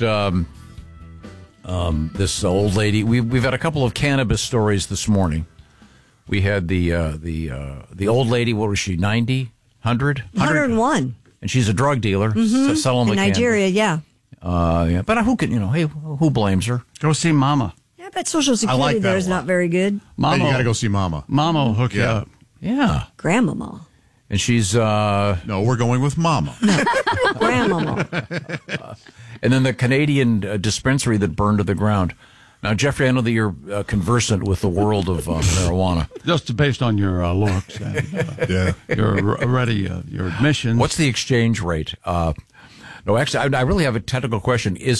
Speaker 24: this old lady. We've had a couple of cannabis stories this morning. We had the old lady. What was she? 90, 100,
Speaker 22: 101,
Speaker 24: and she's a drug dealer selling
Speaker 22: in Nigeria.
Speaker 24: cannabis. Yeah. But who can who blames her?
Speaker 21: Go see Mama.
Speaker 22: Yeah, but Social Security there is not very good.
Speaker 12: Mama, you got to go see Mama.
Speaker 21: Mama will hook you up.
Speaker 24: Yeah,
Speaker 22: Grandmama.
Speaker 24: And she's
Speaker 12: no, we're going with Mama.
Speaker 22: Grandmama.
Speaker 24: And then the Canadian dispensary that burned to the ground. Now, Jeffrey, I know that you're conversant with the world of marijuana.
Speaker 21: Just based on your looks and your admissions.
Speaker 24: What's the exchange rate? No, actually, I really have a technical question. Do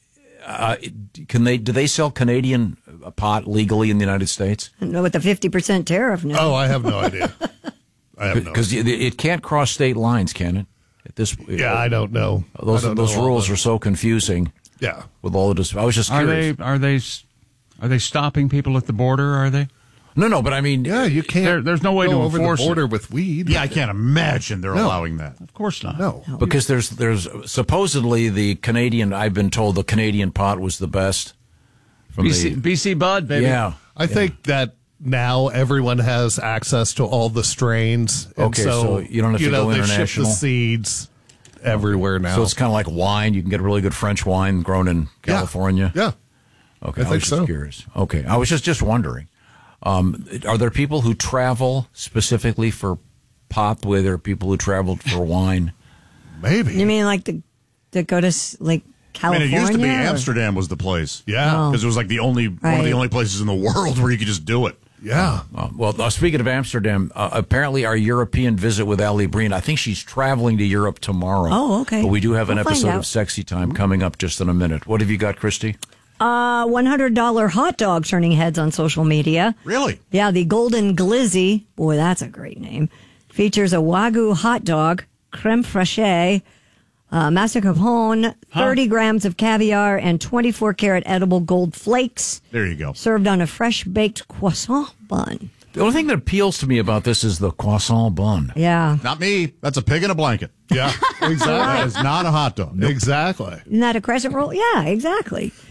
Speaker 24: they sell Canadian pot legally in the United States?
Speaker 22: No, with the 50% tariff now.
Speaker 2: Oh, I have no idea.
Speaker 24: Because it can't cross state lines, can it? At this,
Speaker 2: I don't know.
Speaker 24: Those rules are so confusing.
Speaker 2: Yeah,
Speaker 24: with all the I was just curious.
Speaker 21: Are they stopping people at the border? Are they?
Speaker 24: No, but I mean,
Speaker 2: you can't.
Speaker 21: There's no way to
Speaker 2: over
Speaker 21: enforce
Speaker 2: the border
Speaker 21: it.
Speaker 2: with weed.
Speaker 12: Yeah, I can't imagine they're allowing that.
Speaker 21: Of course not.
Speaker 2: No,
Speaker 24: because there's supposedly the Canadian. I've been told the Canadian pot was the best. From
Speaker 21: BC Bud, baby.
Speaker 24: Yeah,
Speaker 2: I think that now everyone has access to all the strains. And
Speaker 24: okay, so you don't have to go
Speaker 2: they
Speaker 24: international.
Speaker 2: ship the seeds everywhere now.
Speaker 24: So it's kind of like wine. You can get really good French wine grown in California.
Speaker 2: Yeah.
Speaker 24: Okay,
Speaker 2: I think
Speaker 24: was just curious. Okay, I was just wondering. Are there people who travel specifically for pot? Where there are people who traveled for wine?
Speaker 2: Maybe.
Speaker 22: You mean like that go to like California?
Speaker 12: I mean, it used to be Amsterdam was the place.
Speaker 2: Yeah,
Speaker 12: because it was like one of the only places in the world where you could just do it.
Speaker 2: Yeah.
Speaker 24: Well, speaking of Amsterdam, apparently our European visit with Allie Breen, I think she's traveling to Europe tomorrow.
Speaker 22: Oh, okay.
Speaker 24: But we do have an
Speaker 22: We'll
Speaker 24: episode
Speaker 22: find
Speaker 24: of
Speaker 22: out.
Speaker 24: Sexy Time coming up just in a minute. What have you got, Christy?
Speaker 22: $100 hot dog turning heads on social media.
Speaker 12: Really?
Speaker 22: Yeah, the Golden Glizzy, boy, that's a great name, features a Wagyu hot dog, creme fraiche, mascarpone, 30 grams of caviar, and 24-karat edible gold flakes.
Speaker 12: There you go.
Speaker 22: Served on a fresh-baked croissant bun.
Speaker 24: The only thing that appeals to me about this is the croissant bun.
Speaker 22: Yeah.
Speaker 12: Not me. That's a pig in a blanket.
Speaker 2: Yeah, exactly.
Speaker 12: That is not a hot dog.
Speaker 2: Exactly.
Speaker 22: Isn't that a crescent roll? Yeah, exactly.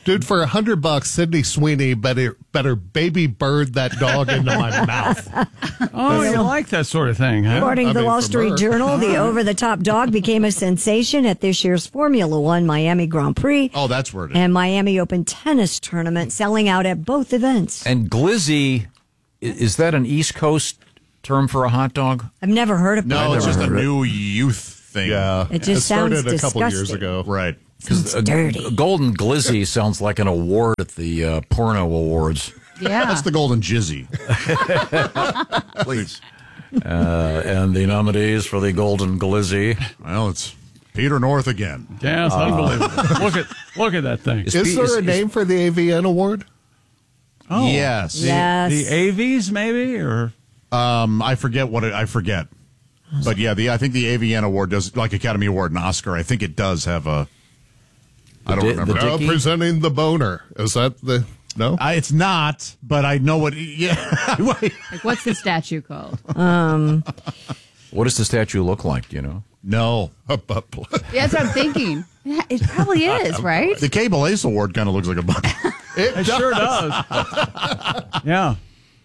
Speaker 2: Dude, for $100, Sydney Sweeney better baby bird that dog into my mouth.
Speaker 21: Oh, you like that sort of thing, huh?
Speaker 22: According to the Wall Street
Speaker 2: her.
Speaker 22: Journal, the over-the-top dog became a sensation at this year's Formula One Miami Grand Prix.
Speaker 12: Oh, that's where it is.
Speaker 22: And Miami Open tennis tournament, selling out at both events.
Speaker 24: And glizzy, is that an East Coast term for a hot dog?
Speaker 22: I've never heard of it.
Speaker 12: No, it's just a new youth thing.
Speaker 2: Yeah.
Speaker 22: It just sounds
Speaker 2: started a couple
Speaker 22: disgusting.
Speaker 2: years ago.
Speaker 12: Right.
Speaker 22: It's dirty.
Speaker 24: Golden Glizzy sounds like an award at the porno awards.
Speaker 4: Yeah.
Speaker 12: That's the Golden Jizzy. Please.
Speaker 24: And the nominees for the Golden Glizzy.
Speaker 12: Well, it's Peter North again.
Speaker 21: Yeah, it's unbelievable. Look at that thing.
Speaker 2: Is there a name for the AVN award?
Speaker 21: Oh,
Speaker 12: yes.
Speaker 22: Yes.
Speaker 21: The AVs, maybe, or
Speaker 12: I forget what I forget. But yeah, I think the AVN award does, like Academy Award and Oscar. I think it does have a. I don't remember.
Speaker 2: Now presenting the boner. Is that the no?
Speaker 12: It's not, but I know what. Yeah.
Speaker 4: Like, what's the statue called?
Speaker 24: What does the statue look like? Do you know?
Speaker 12: No.
Speaker 2: A butt plug.
Speaker 4: Yeah, that's what I'm thinking. Yeah, it probably is, right?
Speaker 12: The Cable Ace Award kind of looks like a butt.
Speaker 21: it sure does. Yeah.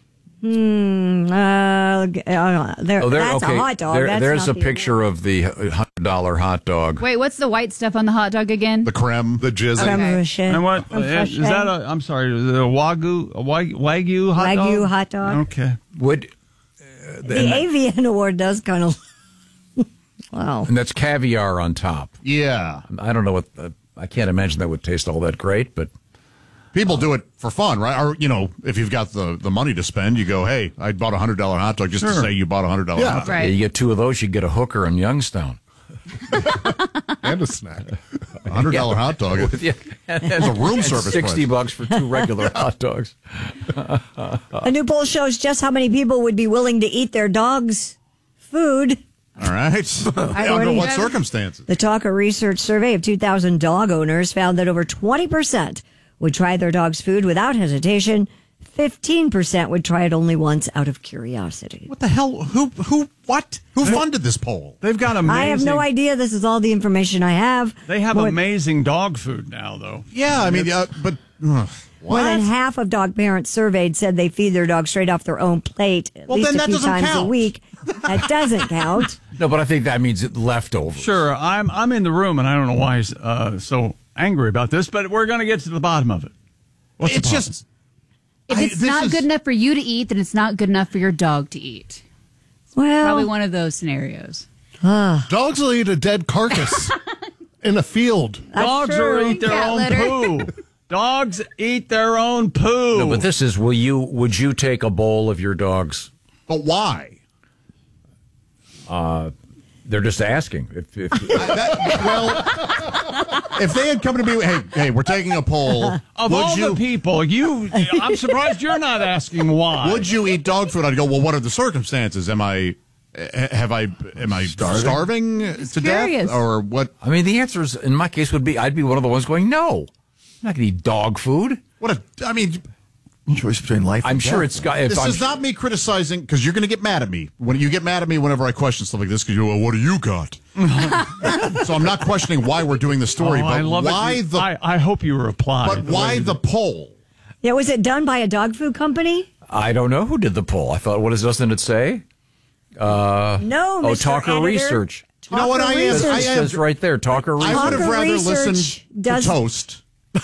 Speaker 22: That's a hot dog.
Speaker 24: There's a
Speaker 22: not the
Speaker 24: picture of the $100 hot dog.
Speaker 4: Wait, what's the white stuff on the hot dog again?
Speaker 12: The creme,
Speaker 2: the jizz.
Speaker 22: Creme fraiche.
Speaker 21: And what
Speaker 22: Creme
Speaker 21: is that? I'm sorry, the Wagyu hot dog.
Speaker 22: Wagyu hot dog.
Speaker 21: Okay.
Speaker 24: Would
Speaker 22: The AVN award does kind of. Wow.
Speaker 24: and that's caviar on top.
Speaker 12: Yeah.
Speaker 24: I don't know what. I can't imagine that would taste all that great, but
Speaker 12: people do it for fun, right? Or if you've got the money to spend, you go, "Hey, I bought a $100 hot dog," just to say you bought a $100 hot dog.
Speaker 4: Right.
Speaker 24: Yeah, you get two of those, you get a hooker in Youngstown.
Speaker 2: And a snack.
Speaker 12: $100 hot dog. It's a room service
Speaker 24: $60
Speaker 12: price.
Speaker 24: for two regular hot dogs.
Speaker 22: A new poll shows just how many people would be willing to eat their dog's food.
Speaker 12: All right. Under what circumstances?
Speaker 22: The Talker Research survey of 2,000 dog owners found that over 20% would try their dog's food without hesitation. 15% would try it only once out of curiosity.
Speaker 12: What the hell? What? Who funded this poll?
Speaker 21: They've got amazing.
Speaker 22: I have no idea. This is all the information I have.
Speaker 21: They have amazing dog food now, though.
Speaker 12: Yeah, I mean, but
Speaker 22: more than half of dog parents surveyed said they feed their dog straight off their own plate at least a few times a week. That doesn't count.
Speaker 24: No, but I think that means leftovers.
Speaker 21: Sure, I'm in the room, and I don't know why he's so angry about this, but we're going to get to the bottom of it.
Speaker 12: It's just.
Speaker 4: If it's not good enough for you to eat, then it's not good enough for your dog to eat.
Speaker 22: Well,
Speaker 4: probably one of those scenarios.
Speaker 2: Dogs will eat a dead carcass in a field.
Speaker 21: Dogs will eat their own poo. Dogs eat their own poo.
Speaker 24: No, but this is: would you take a bowl of your dog's?
Speaker 12: But why?
Speaker 24: They're just asking. If
Speaker 12: if they had come to me, hey, we're taking a poll.
Speaker 21: Of all the people, I'm surprised you're not asking why.
Speaker 12: Would you eat dog food? I'd go, well, what are the circumstances? Am I starving to death, or what?
Speaker 24: I mean, the answer is, in my case, would be I'd be one of the ones going, no, I'm not going to eat dog food.
Speaker 5: Choice between life.
Speaker 12: I'm sure it's got. This is not me criticizing, because you're going to get mad at me when you get mad at me whenever I question stuff like this. Because you go, well, what do you got? So I'm not questioning why we're doing the story, but
Speaker 21: I love
Speaker 12: why
Speaker 21: it. I hope you reply.
Speaker 12: But why the poll?
Speaker 22: Yeah, was it done by a dog food company?
Speaker 24: I don't know who did the poll. I thought, doesn't it say?
Speaker 22: No, Mr.
Speaker 24: Talker
Speaker 22: Editor.
Speaker 24: Research.
Speaker 12: You know what I am?
Speaker 24: It says right there, Talker Research.
Speaker 12: I would have rather listened to Toast.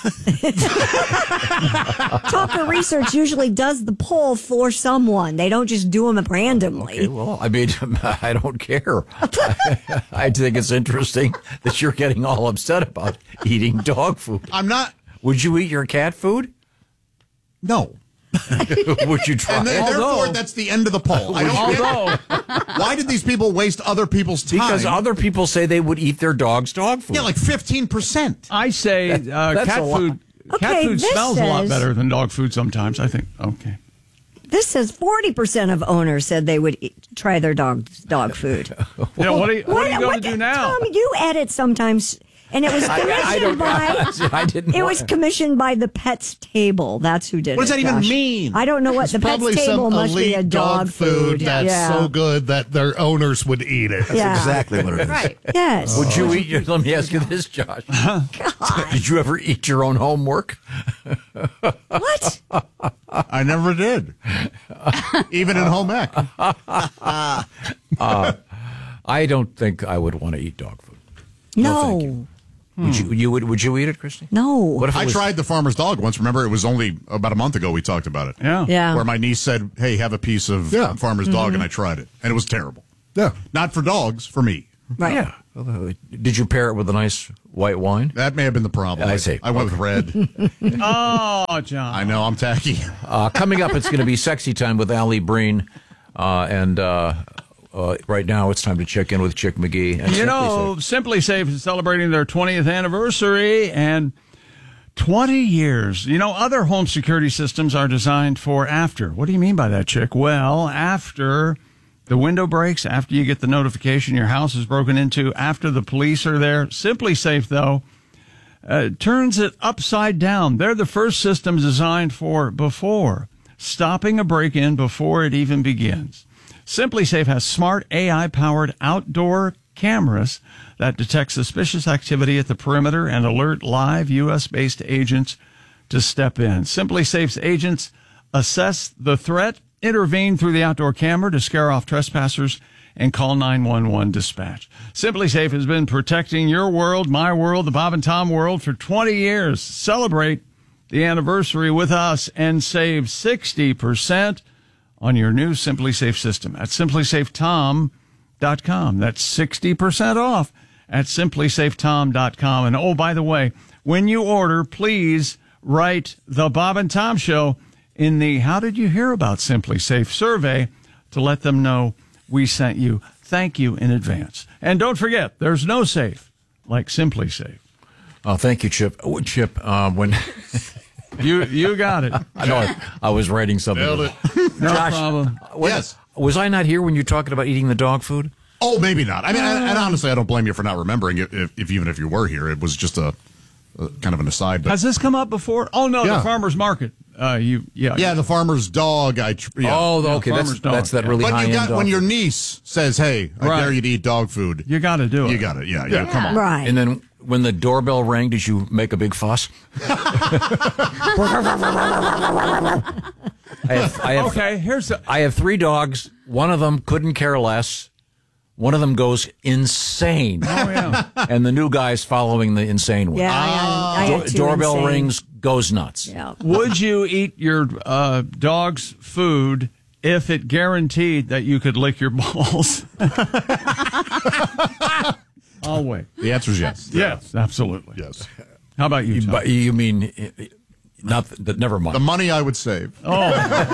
Speaker 22: Talker Research usually does the poll for someone. They don't just do them randomly.
Speaker 24: Okay, well, I mean, I don't care. I think it's interesting that you're getting all upset about eating dog food.
Speaker 12: I'm not.
Speaker 24: Would you eat your cat food?
Speaker 12: No.
Speaker 24: Would you try?
Speaker 12: And therefore, that's the end of the poll. I don't get why did these people waste other people's time?
Speaker 24: Because other people say they would eat their dog's dog food.
Speaker 12: Yeah, like 15%.
Speaker 21: I say cat food. Cat food smells a lot better than dog food sometimes, I think. Okay.
Speaker 22: This says 40% of owners said they would try their dog's dog food.
Speaker 21: Yeah, what are you going to do now?
Speaker 22: Tom, you edit sometimes. And it was commissioned
Speaker 24: I didn't.
Speaker 22: It was commissioned by the Pets Table. That's who did it.
Speaker 12: What does that even
Speaker 22: Josh.
Speaker 12: mean?
Speaker 22: I don't know what
Speaker 2: It's
Speaker 22: the Pets
Speaker 2: probably
Speaker 22: Table
Speaker 2: some
Speaker 22: must be a
Speaker 2: elite
Speaker 22: dog food.
Speaker 2: that's so good that their owners would eat it.
Speaker 22: Yeah.
Speaker 5: Exactly what it is.
Speaker 22: Right. Yes.
Speaker 24: Would you eat your? Let me ask you this, Josh. Did you ever eat your own homework?
Speaker 22: What?
Speaker 12: I never did. Even in home ec.
Speaker 24: I don't think I would want to eat dog food.
Speaker 22: No.
Speaker 24: Thank you. Would you eat it, Christy?
Speaker 22: No.
Speaker 24: What if it
Speaker 12: I
Speaker 24: was-
Speaker 12: tried the farmer's dog once. Remember, it was only about a month ago we talked about it.
Speaker 22: Yeah.
Speaker 12: Where my niece said, hey, have a piece of farmer's dog, and I tried it. And it was terrible.
Speaker 2: Yeah.
Speaker 12: Not for dogs, for me.
Speaker 22: Right.
Speaker 24: Yeah. Did you pair it with a nice white wine?
Speaker 12: That may have been the problem.
Speaker 24: I see.
Speaker 12: I went with red.
Speaker 21: Oh, John.
Speaker 12: I know, I'm tacky.
Speaker 24: Coming up, it's going to be Sexy Time with Allie Breen. And right now, it's time to check in with Chick McGee. And
Speaker 21: Simply Safe is celebrating their 20th anniversary and 20 years. Other home security systems are designed for after. What do you mean by that, Chick? Well, after the window breaks, after you get the notification your house is broken into, after the police are there. Simply Safe, though, turns it upside down. They're the first systems designed for before, stopping a break-in before it even begins. Simply Safe has smart AI-powered outdoor cameras that detect suspicious activity at the perimeter and alert live U.S.-based agents to step in. Simply Safe's agents assess the threat, intervene through the outdoor camera to scare off trespassers, and call 911 dispatch. Simply Safe has been protecting your world, my world, the Bob and Tom world for 20 years. Celebrate the anniversary with us and save 60% on your new Simply Safe system at simplysafetom.com. That's 60% off at simplysafetom.com. And oh, by the way, when you order, please write the Bob and Tom Show in the How Did You Hear About Simply Safe survey to let them know we sent you. Thank you in advance. And don't forget, there's no safe like Simply Safe.
Speaker 24: Oh, thank you, Chip. Chip, when
Speaker 21: you got it.
Speaker 24: I know I was writing something.
Speaker 21: Nailed it. No
Speaker 24: Josh,
Speaker 21: problem.
Speaker 12: Yes.
Speaker 24: Was I not here when you were talking about eating the dog food?
Speaker 12: Oh, maybe not. I mean, and honestly, I don't blame you for not remembering it. Even if you were here, it was just a kind of an aside. But
Speaker 21: Has this come up before? Oh no,
Speaker 12: Yeah.
Speaker 21: the farmer's market.
Speaker 12: the farmer's dog.
Speaker 24: Oh, okay, that's that really high end dog.
Speaker 12: When your niece says, "Hey, I
Speaker 21: Right.
Speaker 12: dare you to eat dog food,"
Speaker 21: You got to do it.
Speaker 12: you got it. Yeah. Come on.
Speaker 22: Right.
Speaker 24: And then when the doorbell rang, did you make a big fuss? I have 3 dogs. One of them couldn't care less. One of them goes insane.
Speaker 21: Oh, yeah.
Speaker 24: And the new guy's following the insane one.
Speaker 22: Yeah, I had two
Speaker 24: Doorbell
Speaker 22: insane.
Speaker 24: rings, goes nuts.
Speaker 22: Yeah.
Speaker 21: Would you eat your dog's food if it guaranteed that you could lick your balls? I'll wait.
Speaker 12: The answer is yes.
Speaker 21: Yes, absolutely.
Speaker 12: Yes.
Speaker 21: How about you, Tom?
Speaker 24: But you mean not that? Never mind.
Speaker 12: The money I would save.
Speaker 21: Oh,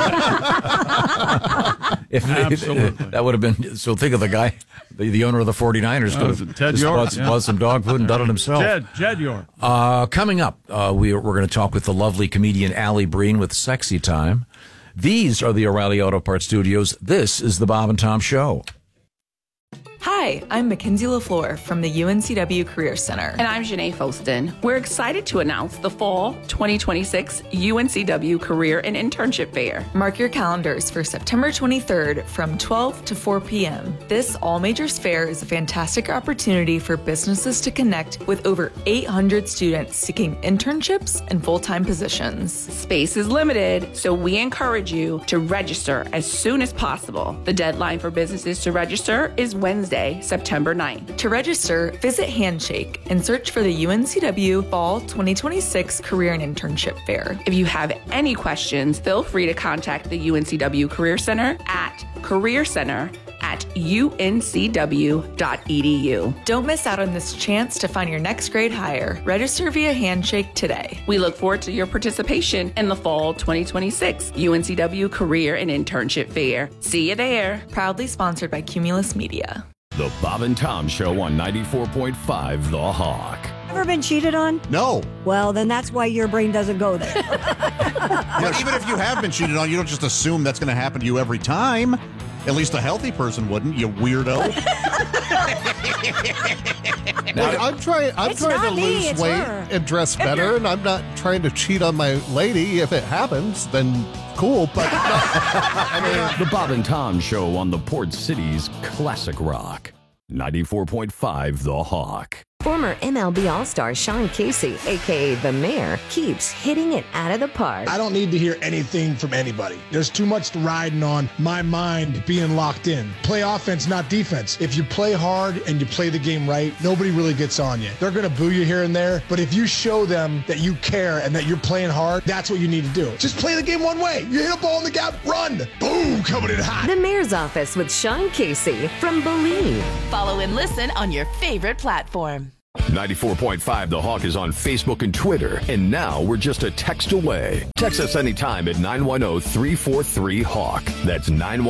Speaker 24: Absolutely. That would have been. So think of the guy, the owner of the 49ers, could have
Speaker 21: Ted
Speaker 24: just
Speaker 21: York, bought some
Speaker 24: dog food and done it himself.
Speaker 21: Jed York.
Speaker 24: Coming up, we're going to talk with the lovely comedian Allie Breen with Sexy Time. These are the O'Reilly Auto Parts Studios. This is the Bob and Tom Show.
Speaker 32: Hi, I'm Mackenzie LaFleur from the UNCW Career Center.
Speaker 33: And I'm Janae Foston. We're excited to announce the fall 2026 UNCW Career and Internship Fair.
Speaker 32: Mark your calendars for September 23rd from 12 to 4 p.m. This all-majors fair is a fantastic opportunity for businesses to connect with over 800 students seeking internships and full-time positions.
Speaker 33: Space is limited, so we encourage you to register as soon as possible. The deadline for businesses to register is Wednesday, September 9th.
Speaker 32: To register, visit Handshake and search for the UNCW Fall 2026 Career and Internship Fair.
Speaker 33: If you have any questions, feel free to contact the UNCW Career Center at careercenter@uncw.edu.
Speaker 32: Don't miss out on this chance to find your next great hire. Register via Handshake today.
Speaker 33: We look forward to your participation in the Fall 2026 UNCW Career and Internship Fair. See you there.
Speaker 32: Proudly sponsored by Cumulus Media.
Speaker 10: The Bob and Tom Show on 94.5 The Hawk.
Speaker 22: Ever been cheated on?
Speaker 12: No.
Speaker 22: Well, then that's why your brain doesn't go there.
Speaker 12: But even if you have been cheated on, you don't just assume that's going to happen to you every time. At least a healthy person wouldn't, you weirdo.
Speaker 2: I'm trying to lose weight and dress better, and I'm not trying to cheat on my lady. If it happens, then cool. But
Speaker 10: The Bob and Tom Show on the Port City's Classic Rock. 94.5 The Hawk.
Speaker 6: Former MLB All-Star Sean Casey, a.k.a. The Mayor, keeps hitting it out of the park.
Speaker 7: I don't need to hear anything from anybody. There's too much riding on my mind being locked in. Play offense, not defense. If you play hard and you play the game right, nobody really gets on you. They're going to boo you here and there, but if you show them that you care and that you're playing hard, that's what you need to do. Just play the game one way. You hit a ball in the gap, run. Boom, coming in hot.
Speaker 6: The Mayor's Office with Sean Casey from Believe.
Speaker 31: Follow and listen on your favorite platform.
Speaker 10: 94.5 The Hawk is on Facebook and Twitter, and now we're just a text away. Text us anytime at 910-343-HAWK. That's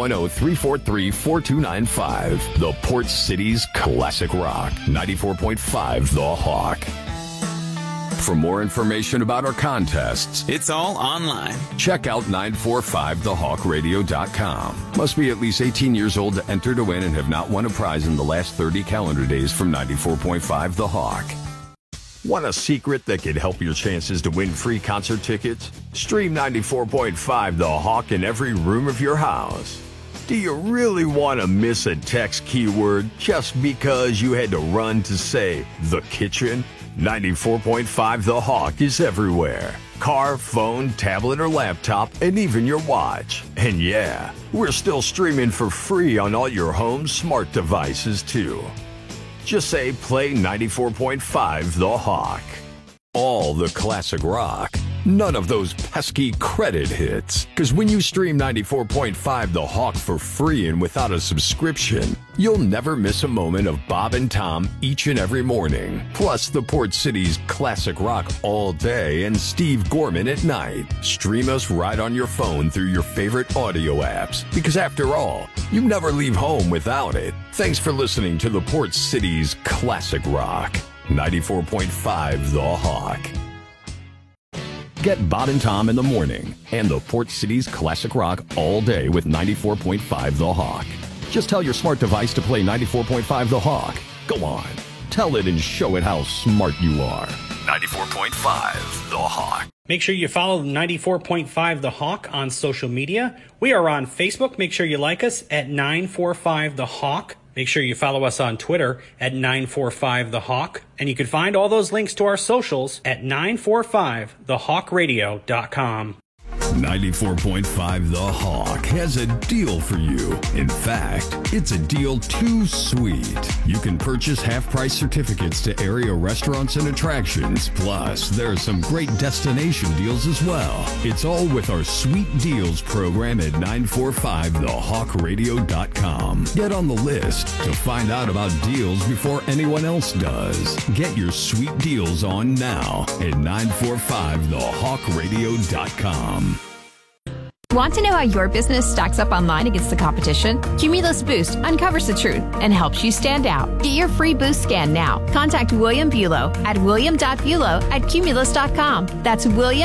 Speaker 10: 910-343-4295. The Port City's Classic Rock. 94.5 The Hawk. For more information about our contests,
Speaker 27: it's all online.
Speaker 10: Check out 945thehawkradio.com. Must be at least 18 years old to enter to win and have not won a prize in the last 30 calendar days from 94.5 The Hawk. Want a secret that could help your chances to win free concert tickets? Stream 94.5 The Hawk in every room of your house. Do you really want to miss a text keyword just because you had to run to, say, the kitchen? 94.5 The Hawk is everywhere. Car, phone, tablet, or laptop, and even your watch. And yeah, we're still streaming for free on all your home smart devices, too. Just say play 94.5 The Hawk. All the classic rock. None of those pesky credit hits. Because when you stream 94.5 The Hawk for free and without a subscription, you'll never miss a moment of Bob and Tom each and every morning. Plus the Port City's classic rock all day and Steve Gorman at night. Stream us right on your phone through your favorite audio apps. Because after all, you never leave home without it. Thanks for listening to the Port City's classic rock. 94.5 The Hawk. Get Bob and Tom in the morning and the Port City's Classic Rock all day with 94.5 The Hawk. Just tell your smart device to play 94.5 The Hawk. Go on. Tell it and show it how smart you are. 94.5 The Hawk.
Speaker 11: Make sure you follow 94.5 The Hawk on social media. We are on Facebook. Make sure you like us at 945 The Hawk. Make sure you follow us on Twitter at 945 The Hawk. And you can find all those links to our socials at 945thehawkradio.com.
Speaker 10: 94.5 The Hawk has a deal for you. In fact, it's a deal too sweet. You can purchase half-price certificates to area restaurants and attractions. Plus, there are some great destination deals as well. It's all with our Sweet Deals program at 945thehawkradio.com. Get on the list to find out about deals before anyone else does. Get your sweet deals on now at 945thehawkradio.com.
Speaker 13: Want to know how your business stacks up online against the competition? Cumulus Boost uncovers the truth and helps you stand out. Get your free boost scan now. Contact William Bulow at william.bulow@cumulus.com. That's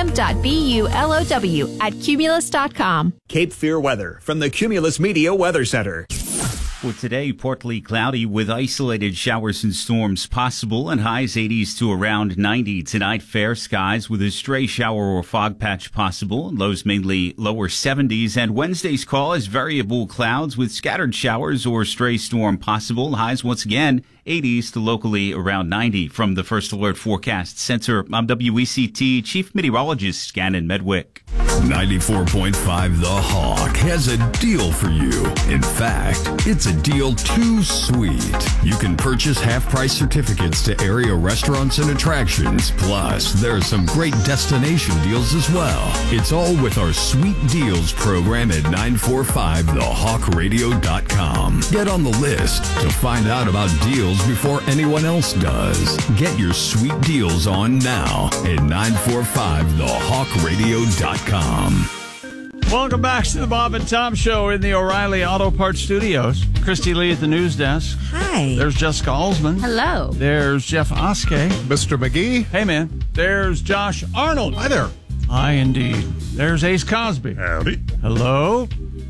Speaker 13: william.bulow@cumulus.com.
Speaker 14: Cape Fear weather from the Cumulus Media Weather Center.
Speaker 15: For today, partly cloudy with isolated showers and storms possible and highs 80s to around 90. Tonight, fair skies with a stray shower or fog patch possible. Lows mainly lower 70s. And Wednesday's call is variable clouds with scattered showers or stray storm possible. Highs once again 80s to locally around 90. From the First Alert Forecast Center, I'm WECT Chief Meteorologist Shannon Medwick.
Speaker 10: 94.5 The Hawk has a deal for you. In fact, it's a deal too sweet. You can purchase half-price certificates to area restaurants and attractions. Plus, there are some great destination deals as well. It's all with our Sweet Deals program at 945thehawkradio.com. Get on the list to find out about deals before anyone else does. Get your sweet deals on now at 945thehawkradio.com.
Speaker 21: Welcome back to the Bob and Tom Show in the O'Reilly Auto Parts Studios. Christy Lee at the news desk.
Speaker 22: Hi.
Speaker 21: There's Jessica Alsman.
Speaker 4: Hello.
Speaker 21: There's Jeff Oskey.
Speaker 2: Mr. McGee.
Speaker 21: Hey, man. There's Josh Arnold.
Speaker 12: Hi there.
Speaker 21: Hi, indeed. There's Ace Cosby.
Speaker 12: Howdy.
Speaker 21: Hello.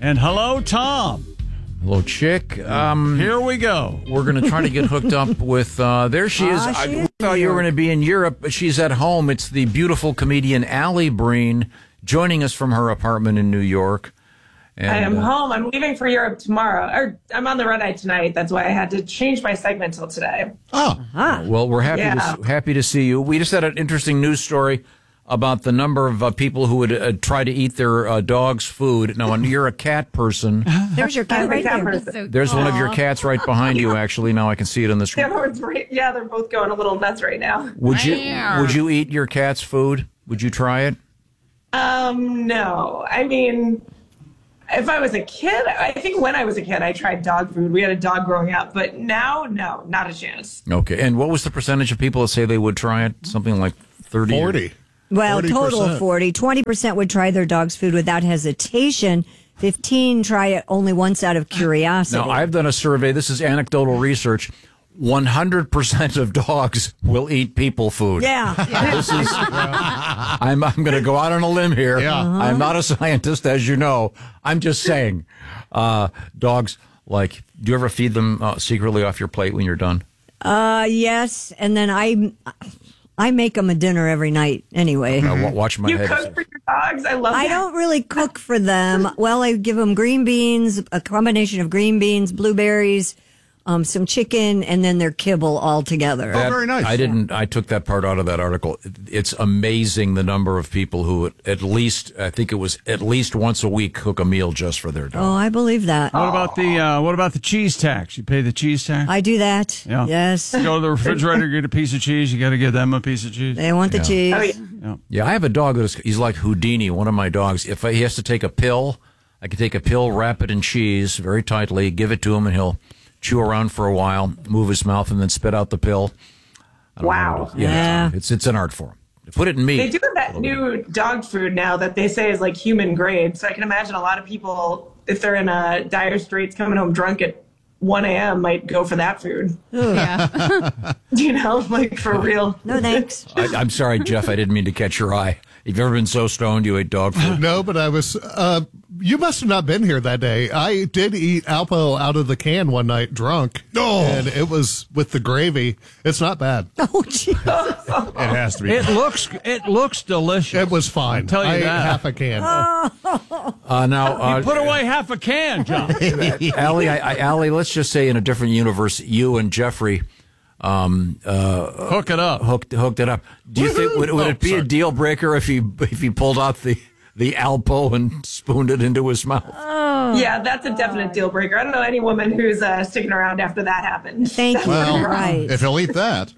Speaker 21: And hello, Tom.
Speaker 24: Hello, Chick.
Speaker 21: Here we go.
Speaker 24: We're going to try to get hooked up with, there she is. I thought you were going to be in Europe, but she's at home. It's the beautiful comedian Allie Breen joining us from her apartment in New York. And,
Speaker 1: I am home. I'm leaving for Europe tomorrow. Or I'm on the red eye tonight. That's why I had to change my segment till today.
Speaker 24: Oh. Well, we're happy to see you. We just had an interesting news story about the number of people who would try to eat their dog's food. Now, you're a cat person.
Speaker 22: There's your cat right there.
Speaker 24: There's one of your cats right behind you, actually. Now I can see it on the screen.
Speaker 1: Yeah, they're both going a little nuts right now.
Speaker 24: Would you eat your cat's food? Would you try it?
Speaker 1: No. I mean, if I was a kid, I think when I was a kid, I tried dog food. We had a dog growing up, but now, no, not a chance.
Speaker 24: Okay. And what was the percentage of people that say they would try it? Something like 30?
Speaker 2: 40.
Speaker 22: Well, 40%. Total of 40. 20% would try their dog's food without hesitation. 15 try it only once out of curiosity.
Speaker 24: Now, I've done a survey. This is anecdotal research. 100% of dogs will eat people food.
Speaker 22: Yeah.
Speaker 24: This is. I'm going to go out on a limb here.
Speaker 2: Yeah.
Speaker 24: I'm not a scientist, as you know. I'm just saying, dogs do you ever feed them secretly off your plate when you're done?
Speaker 22: Yes, and then I make them a dinner every night anyway.
Speaker 24: Watch my head.
Speaker 1: You cook for your dogs? I love that.
Speaker 22: I don't really cook for them. Well, I give them green beans, a combination of green beans, blueberries, some chicken, and then their kibble all together.
Speaker 12: Very nice.
Speaker 24: I took that part out of that article. It's amazing the number of people who at least once a week cook a meal just for their dog.
Speaker 22: Oh, I believe that.
Speaker 21: What about the cheese tax? You pay the cheese tax?
Speaker 22: I do that.
Speaker 21: Yeah.
Speaker 22: Yes.
Speaker 21: Go to the refrigerator, get a piece of cheese. You got to give them a piece of cheese.
Speaker 22: They want the cheese.
Speaker 1: Oh,
Speaker 24: yeah. I have a dog he's like Houdini, one of my dogs. If he has to take a pill, I can take a pill, wrap it in cheese very tightly, give it to him, and he'll chew around for a while, move his mouth, and then spit out the pill.
Speaker 1: Wow.
Speaker 24: Yeah. It's an art form. Put it in meat.
Speaker 1: They do that new dog food now that they say is like human grade. So I can imagine a lot of people, if they're in dire straits, coming home drunk at 1 a.m., might go for that food.
Speaker 22: Yeah.
Speaker 1: For real.
Speaker 22: No thanks.
Speaker 24: I'm sorry, Jeff. I didn't mean to catch your eye. Have you ever been so stoned you ate dog food?
Speaker 2: No, but I was. You must have not been here that day. I did eat Alpo out of the can one night, drunk.
Speaker 12: Oh,
Speaker 2: and it was with the gravy. It's not bad.
Speaker 22: Oh, geez.
Speaker 12: It has to be.
Speaker 21: It looks delicious.
Speaker 2: It was fine.
Speaker 21: I'll tell you
Speaker 2: I ate
Speaker 21: that.
Speaker 2: half a can.
Speaker 24: Now,
Speaker 21: you put away half a can, John.
Speaker 24: Allie, let's just say in a different universe, you and Jeffrey
Speaker 21: hook it up.
Speaker 24: Hooked it up. Do you think would it be a deal breaker if he pulled out the Alpo and spooned it into his mouth?
Speaker 1: Oh, yeah, that's a definite deal breaker. I don't know any woman who's sticking around after that happens.
Speaker 22: Thank you.
Speaker 12: Well,
Speaker 22: right.
Speaker 12: if he'll eat that.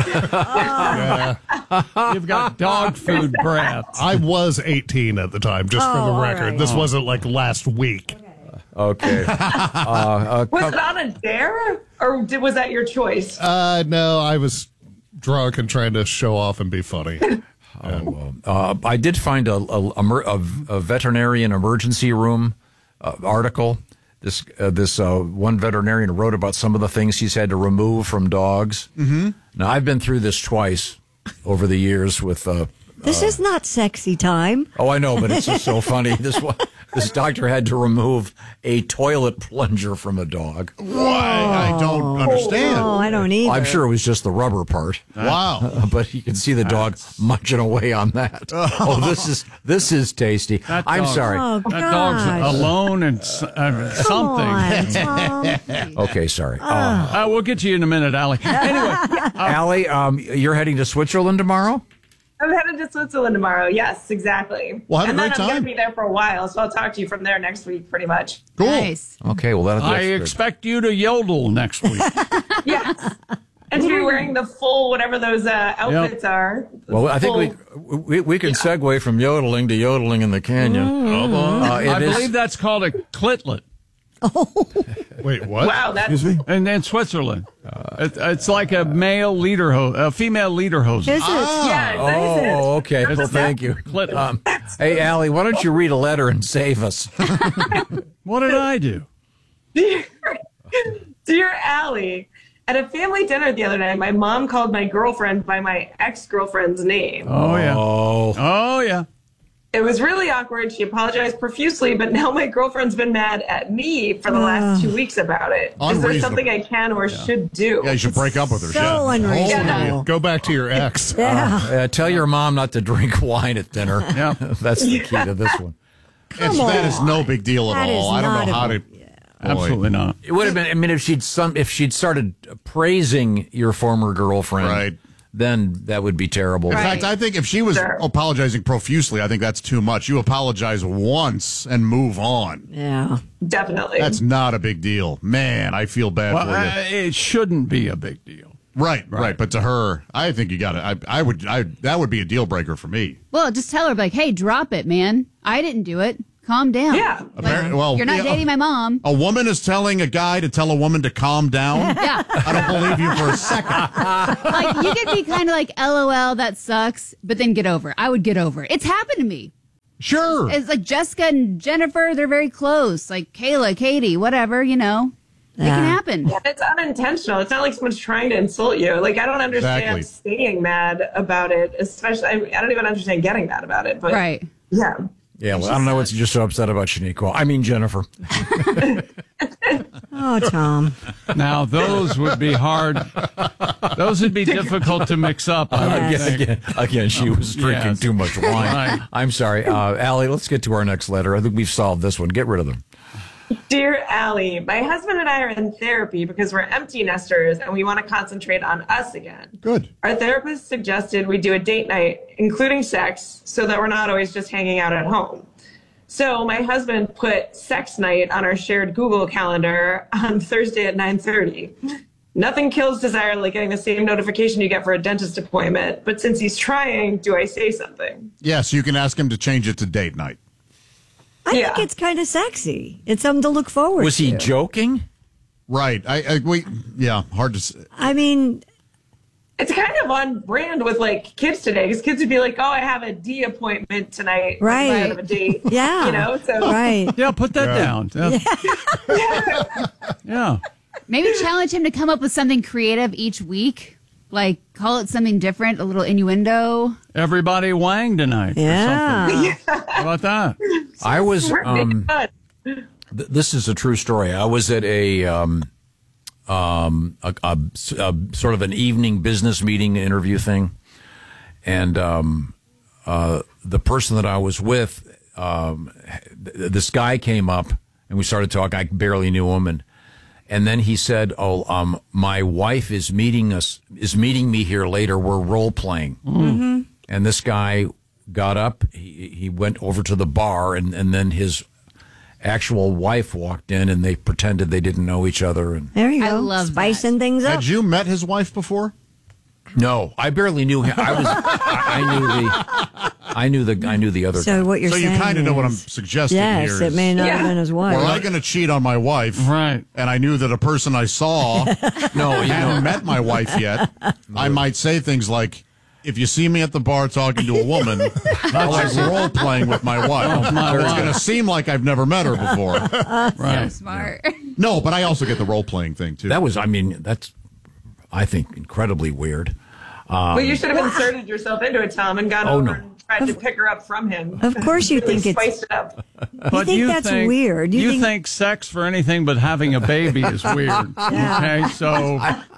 Speaker 21: You've got dog food breath.
Speaker 2: I was 18 at the time, just for the record.
Speaker 22: right.
Speaker 2: This wasn't like last week.
Speaker 24: Okay.
Speaker 1: Was it on a dare, or was that your choice?
Speaker 2: No, I was drunk and trying to show off and be funny.
Speaker 24: I did find a veterinarian emergency room article. This one veterinarian wrote about some of the things he's had to remove from dogs. Mm-hmm. Now, I've been through this twice over the years with.
Speaker 22: This is not sexy time.
Speaker 24: Oh, I know, but it's just so funny. This doctor had to remove a toilet plunger from a dog.
Speaker 12: Why? I don't understand.
Speaker 22: Oh, I don't either.
Speaker 24: I'm sure it was just the rubber part.
Speaker 12: Wow.
Speaker 24: But you can see the dog munching away on that. Oh, this is tasty. I'm sorry.
Speaker 22: Oh,
Speaker 21: That dog's alone and something.
Speaker 24: Okay, sorry.
Speaker 21: We'll get to you in a minute, Allie. Anyway,
Speaker 24: Allie, you're heading to Switzerland tomorrow?
Speaker 1: I'm headed to Switzerland tomorrow. Yes, exactly.
Speaker 12: Well, have a
Speaker 1: and then
Speaker 12: great
Speaker 1: I'm going
Speaker 12: time.
Speaker 1: to be there for a while, so I'll talk to you from there next week, pretty much.
Speaker 12: Cool.
Speaker 4: Nice.
Speaker 24: Okay, well, that's
Speaker 21: I
Speaker 24: good.
Speaker 21: expect you to yodel next week.
Speaker 1: Yes. And to be wearing the full, whatever those outfits are.
Speaker 24: Well, I think we can segue from yodeling to yodeling in the canyon.
Speaker 21: I believe that's called a clitlet.
Speaker 2: Wait, what?
Speaker 1: Wow, that's...
Speaker 12: Excuse me?
Speaker 21: And in Switzerland, it's like a female lederhosen.
Speaker 22: Is it?
Speaker 1: Yeah, that is it.
Speaker 24: Oh, okay. Well, thank you. Hey, Allie, why don't you read a letter and save us?
Speaker 21: What did I do?
Speaker 1: Dear Allie, at a family dinner the other night, my mom called my girlfriend by my ex-girlfriend's name.
Speaker 21: Oh, yeah. Oh, yeah.
Speaker 1: It was really awkward. She apologized profusely, but now my girlfriend's been mad at me for the last 2 weeks about it. Is there something I can or should do?
Speaker 12: Yeah, you should break up with her.
Speaker 22: So unreasonable.
Speaker 2: Go back to your ex.
Speaker 24: Tell your mom not to drink wine at dinner. Yeah, that's the key to this one.
Speaker 12: That is no big deal at all. I don't know how to.
Speaker 21: Absolutely not.
Speaker 24: It would have been. I mean, if she'd started praising your former girlfriend,
Speaker 12: right,
Speaker 24: then that would be terrible.
Speaker 12: In fact, I think if she was apologizing profusely, I think that's too much. You apologize once and move on.
Speaker 22: Yeah,
Speaker 1: definitely.
Speaker 12: That's not a big deal. Man, I feel bad for you.
Speaker 21: It shouldn't be a big deal.
Speaker 12: Right. But to her, I think you got to. That would be a deal breaker for me.
Speaker 4: Well, just tell her, like, hey, drop it, man. I didn't do it. Calm down.
Speaker 1: Yeah.
Speaker 4: You're not dating my mom.
Speaker 12: A woman is telling a guy to tell a woman to calm down?
Speaker 4: Yeah.
Speaker 12: I don't believe you for a second.
Speaker 4: Like, you could be kind of like, LOL, that sucks, but then get over it. I would get over it. It's happened to me.
Speaker 12: Sure.
Speaker 4: It's like Jessica and Jennifer, they're very close. Like Kayla, Katie, whatever, It can happen.
Speaker 1: Yeah, it's unintentional. It's not like someone's trying to insult you. Like, I don't understand staying mad about it, especially, I don't even understand getting mad about it. But
Speaker 4: right.
Speaker 1: Yeah.
Speaker 24: Yeah, well, I don't know what you're so upset about, Shaniqua. I mean, Jennifer.
Speaker 22: Oh, Tom.
Speaker 21: Now, those would be hard. Those would be difficult to mix up.
Speaker 24: Again, she was drinking too much wine.
Speaker 21: Right.
Speaker 24: I'm sorry. Allie, let's get to our next letter. I think we've solved this one. Get rid of them.
Speaker 1: Dear Allie, my husband and I are in therapy because we're empty nesters and we want to concentrate on us again.
Speaker 12: Good.
Speaker 1: Our therapist suggested we do a date night, including sex, so that we're not always just hanging out at home. So my husband put sex night on our shared Google calendar on Thursday at 9:30. Nothing kills desire like getting the same notification you get for a dentist appointment. But since he's trying, do I say something?
Speaker 12: Yes, you can ask him to change it to date night.
Speaker 22: I think it's kind of sexy. It's something to look forward to.
Speaker 24: Was he joking?
Speaker 12: Right. Hard to say.
Speaker 22: I mean,
Speaker 1: it's kind of on brand with like kids today, because kids would be like, "Oh, I have a D appointment tonight.
Speaker 22: Right.
Speaker 1: I have a date."
Speaker 22: Yeah.
Speaker 1: So
Speaker 22: right.
Speaker 21: Yeah, put that down. Yeah.
Speaker 4: Maybe challenge him to come up with something creative each week. Like, call it something different, a little innuendo.
Speaker 21: Everybody wang tonight.
Speaker 22: Yeah.
Speaker 21: Or something. How about that?
Speaker 24: I was. This is a true story. I was at a sort of an evening business meeting interview thing, and the person that I was with, this guy came up and we started talking. I barely knew him, and then he said, my wife is meeting me here later. We're role playing.
Speaker 22: Mm-hmm.
Speaker 24: And this guy got up, he went over to the bar, and then his actual wife walked in, and they pretended they didn't know each other. And
Speaker 22: there you go.
Speaker 4: I love
Speaker 22: spicing things up.
Speaker 12: Had you met his wife before?
Speaker 24: No, I barely knew him. I knew the other guy.
Speaker 22: So what you're saying?
Speaker 12: So you kind of know what I'm
Speaker 22: is-
Speaker 12: suggesting
Speaker 22: Yes,
Speaker 12: here.
Speaker 22: it may not have been his wife.
Speaker 12: Were I going to cheat on my wife?
Speaker 21: Right.
Speaker 12: And I knew that a person I saw hadn't met my wife yet. I might say things like, if you see me at the bar talking to a woman, I'm like role playing with my wife. It's going to seem like I've never met her before.
Speaker 21: Right.
Speaker 4: So smart.
Speaker 12: No, but I also get the role playing thing too.
Speaker 24: That's, I think, incredibly weird.
Speaker 1: Well, you should have inserted yourself into it, Tom, and gone over and tried to pick her up from him.
Speaker 22: Of course you
Speaker 1: Really
Speaker 22: think it's...
Speaker 1: spiced it up.
Speaker 22: You think that's weird.
Speaker 21: You think sex for anything but having a baby is weird. Okay, so...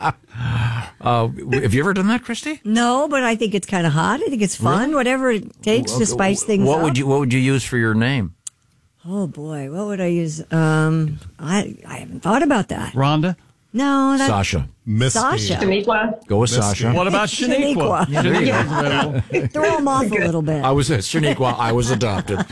Speaker 24: have you ever done that, Christy?
Speaker 22: No, but I think it's kind of hot. I think it's fun. Really? Whatever it takes to spice things up.
Speaker 24: What would you use for your name?
Speaker 22: Oh, boy. What would I use? I haven't thought about that.
Speaker 21: Rhonda?
Speaker 22: No.
Speaker 24: Sasha.
Speaker 22: Sasha.
Speaker 1: Shaniqua.
Speaker 24: Go with Sasha.
Speaker 21: What about Shaniqua?
Speaker 22: Shaniqua. Throw them off a little bit.
Speaker 24: I was Shaniqua. I was adopted.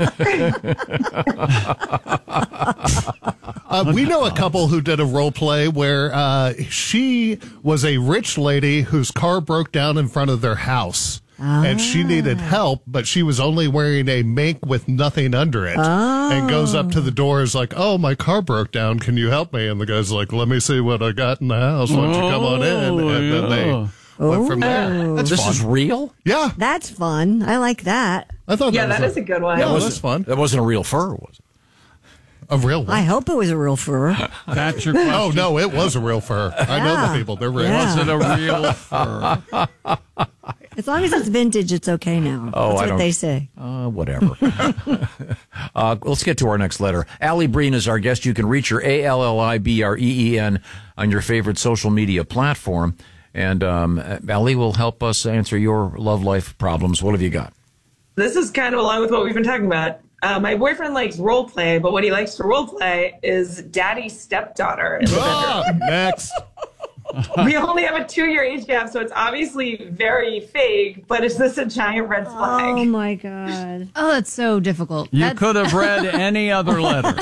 Speaker 2: We know a couple who did a role play where she was a rich lady whose car broke down in front of their house. And she needed help, but she was only wearing a mink with nothing under it. And goes up to the door, is like, "Oh, my car broke down. Can you help me?" And the guy's like, "Let me see what I got in the house. Why don't you come on in?" And then they went from there.
Speaker 24: This is real?
Speaker 2: Yeah.
Speaker 22: That's fun. I like that.
Speaker 2: I thought
Speaker 1: that is a good one.
Speaker 2: Yeah, that was fun.
Speaker 24: That wasn't a real fur, was it?
Speaker 2: A real one.
Speaker 22: I hope it was a real fur.
Speaker 21: That's your question.
Speaker 2: Oh, no, it was a real fur. I know the people. They're real.
Speaker 21: Was it a real fur?
Speaker 22: As long as it's vintage, it's okay now.
Speaker 24: Oh,
Speaker 22: That's what they say.
Speaker 24: Whatever. Let's get to our next letter. Allie Breen is our guest. You can reach her, ALLIBREEN, on your favorite social media platform. And Allie will help us answer your love life problems. What have you got?
Speaker 1: This is kind of along with what we've been talking about. My boyfriend likes role play, but what he likes to role play is daddy's stepdaughter in the bedroom.
Speaker 2: Next.
Speaker 1: We only have a 2-year age gap, so it's obviously very fake, but is this a giant red flag?
Speaker 22: Oh, my God.
Speaker 4: Oh, that's so difficult.
Speaker 21: You could have read any other letter.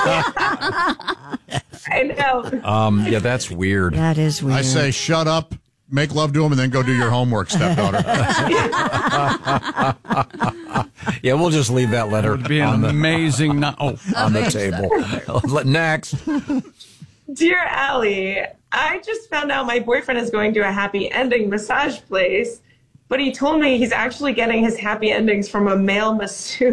Speaker 1: I know.
Speaker 24: Yeah, that's weird.
Speaker 22: That is weird.
Speaker 12: I say shut up, make love to him, and then go do your homework, stepdaughter.
Speaker 24: Yeah, we'll just leave that letter.
Speaker 21: It would be an amazing
Speaker 24: on the table. Next.
Speaker 1: Dear Allie, I just found out my boyfriend is going to a happy ending massage place, but he told me he's actually getting his happy endings from a male masseuse.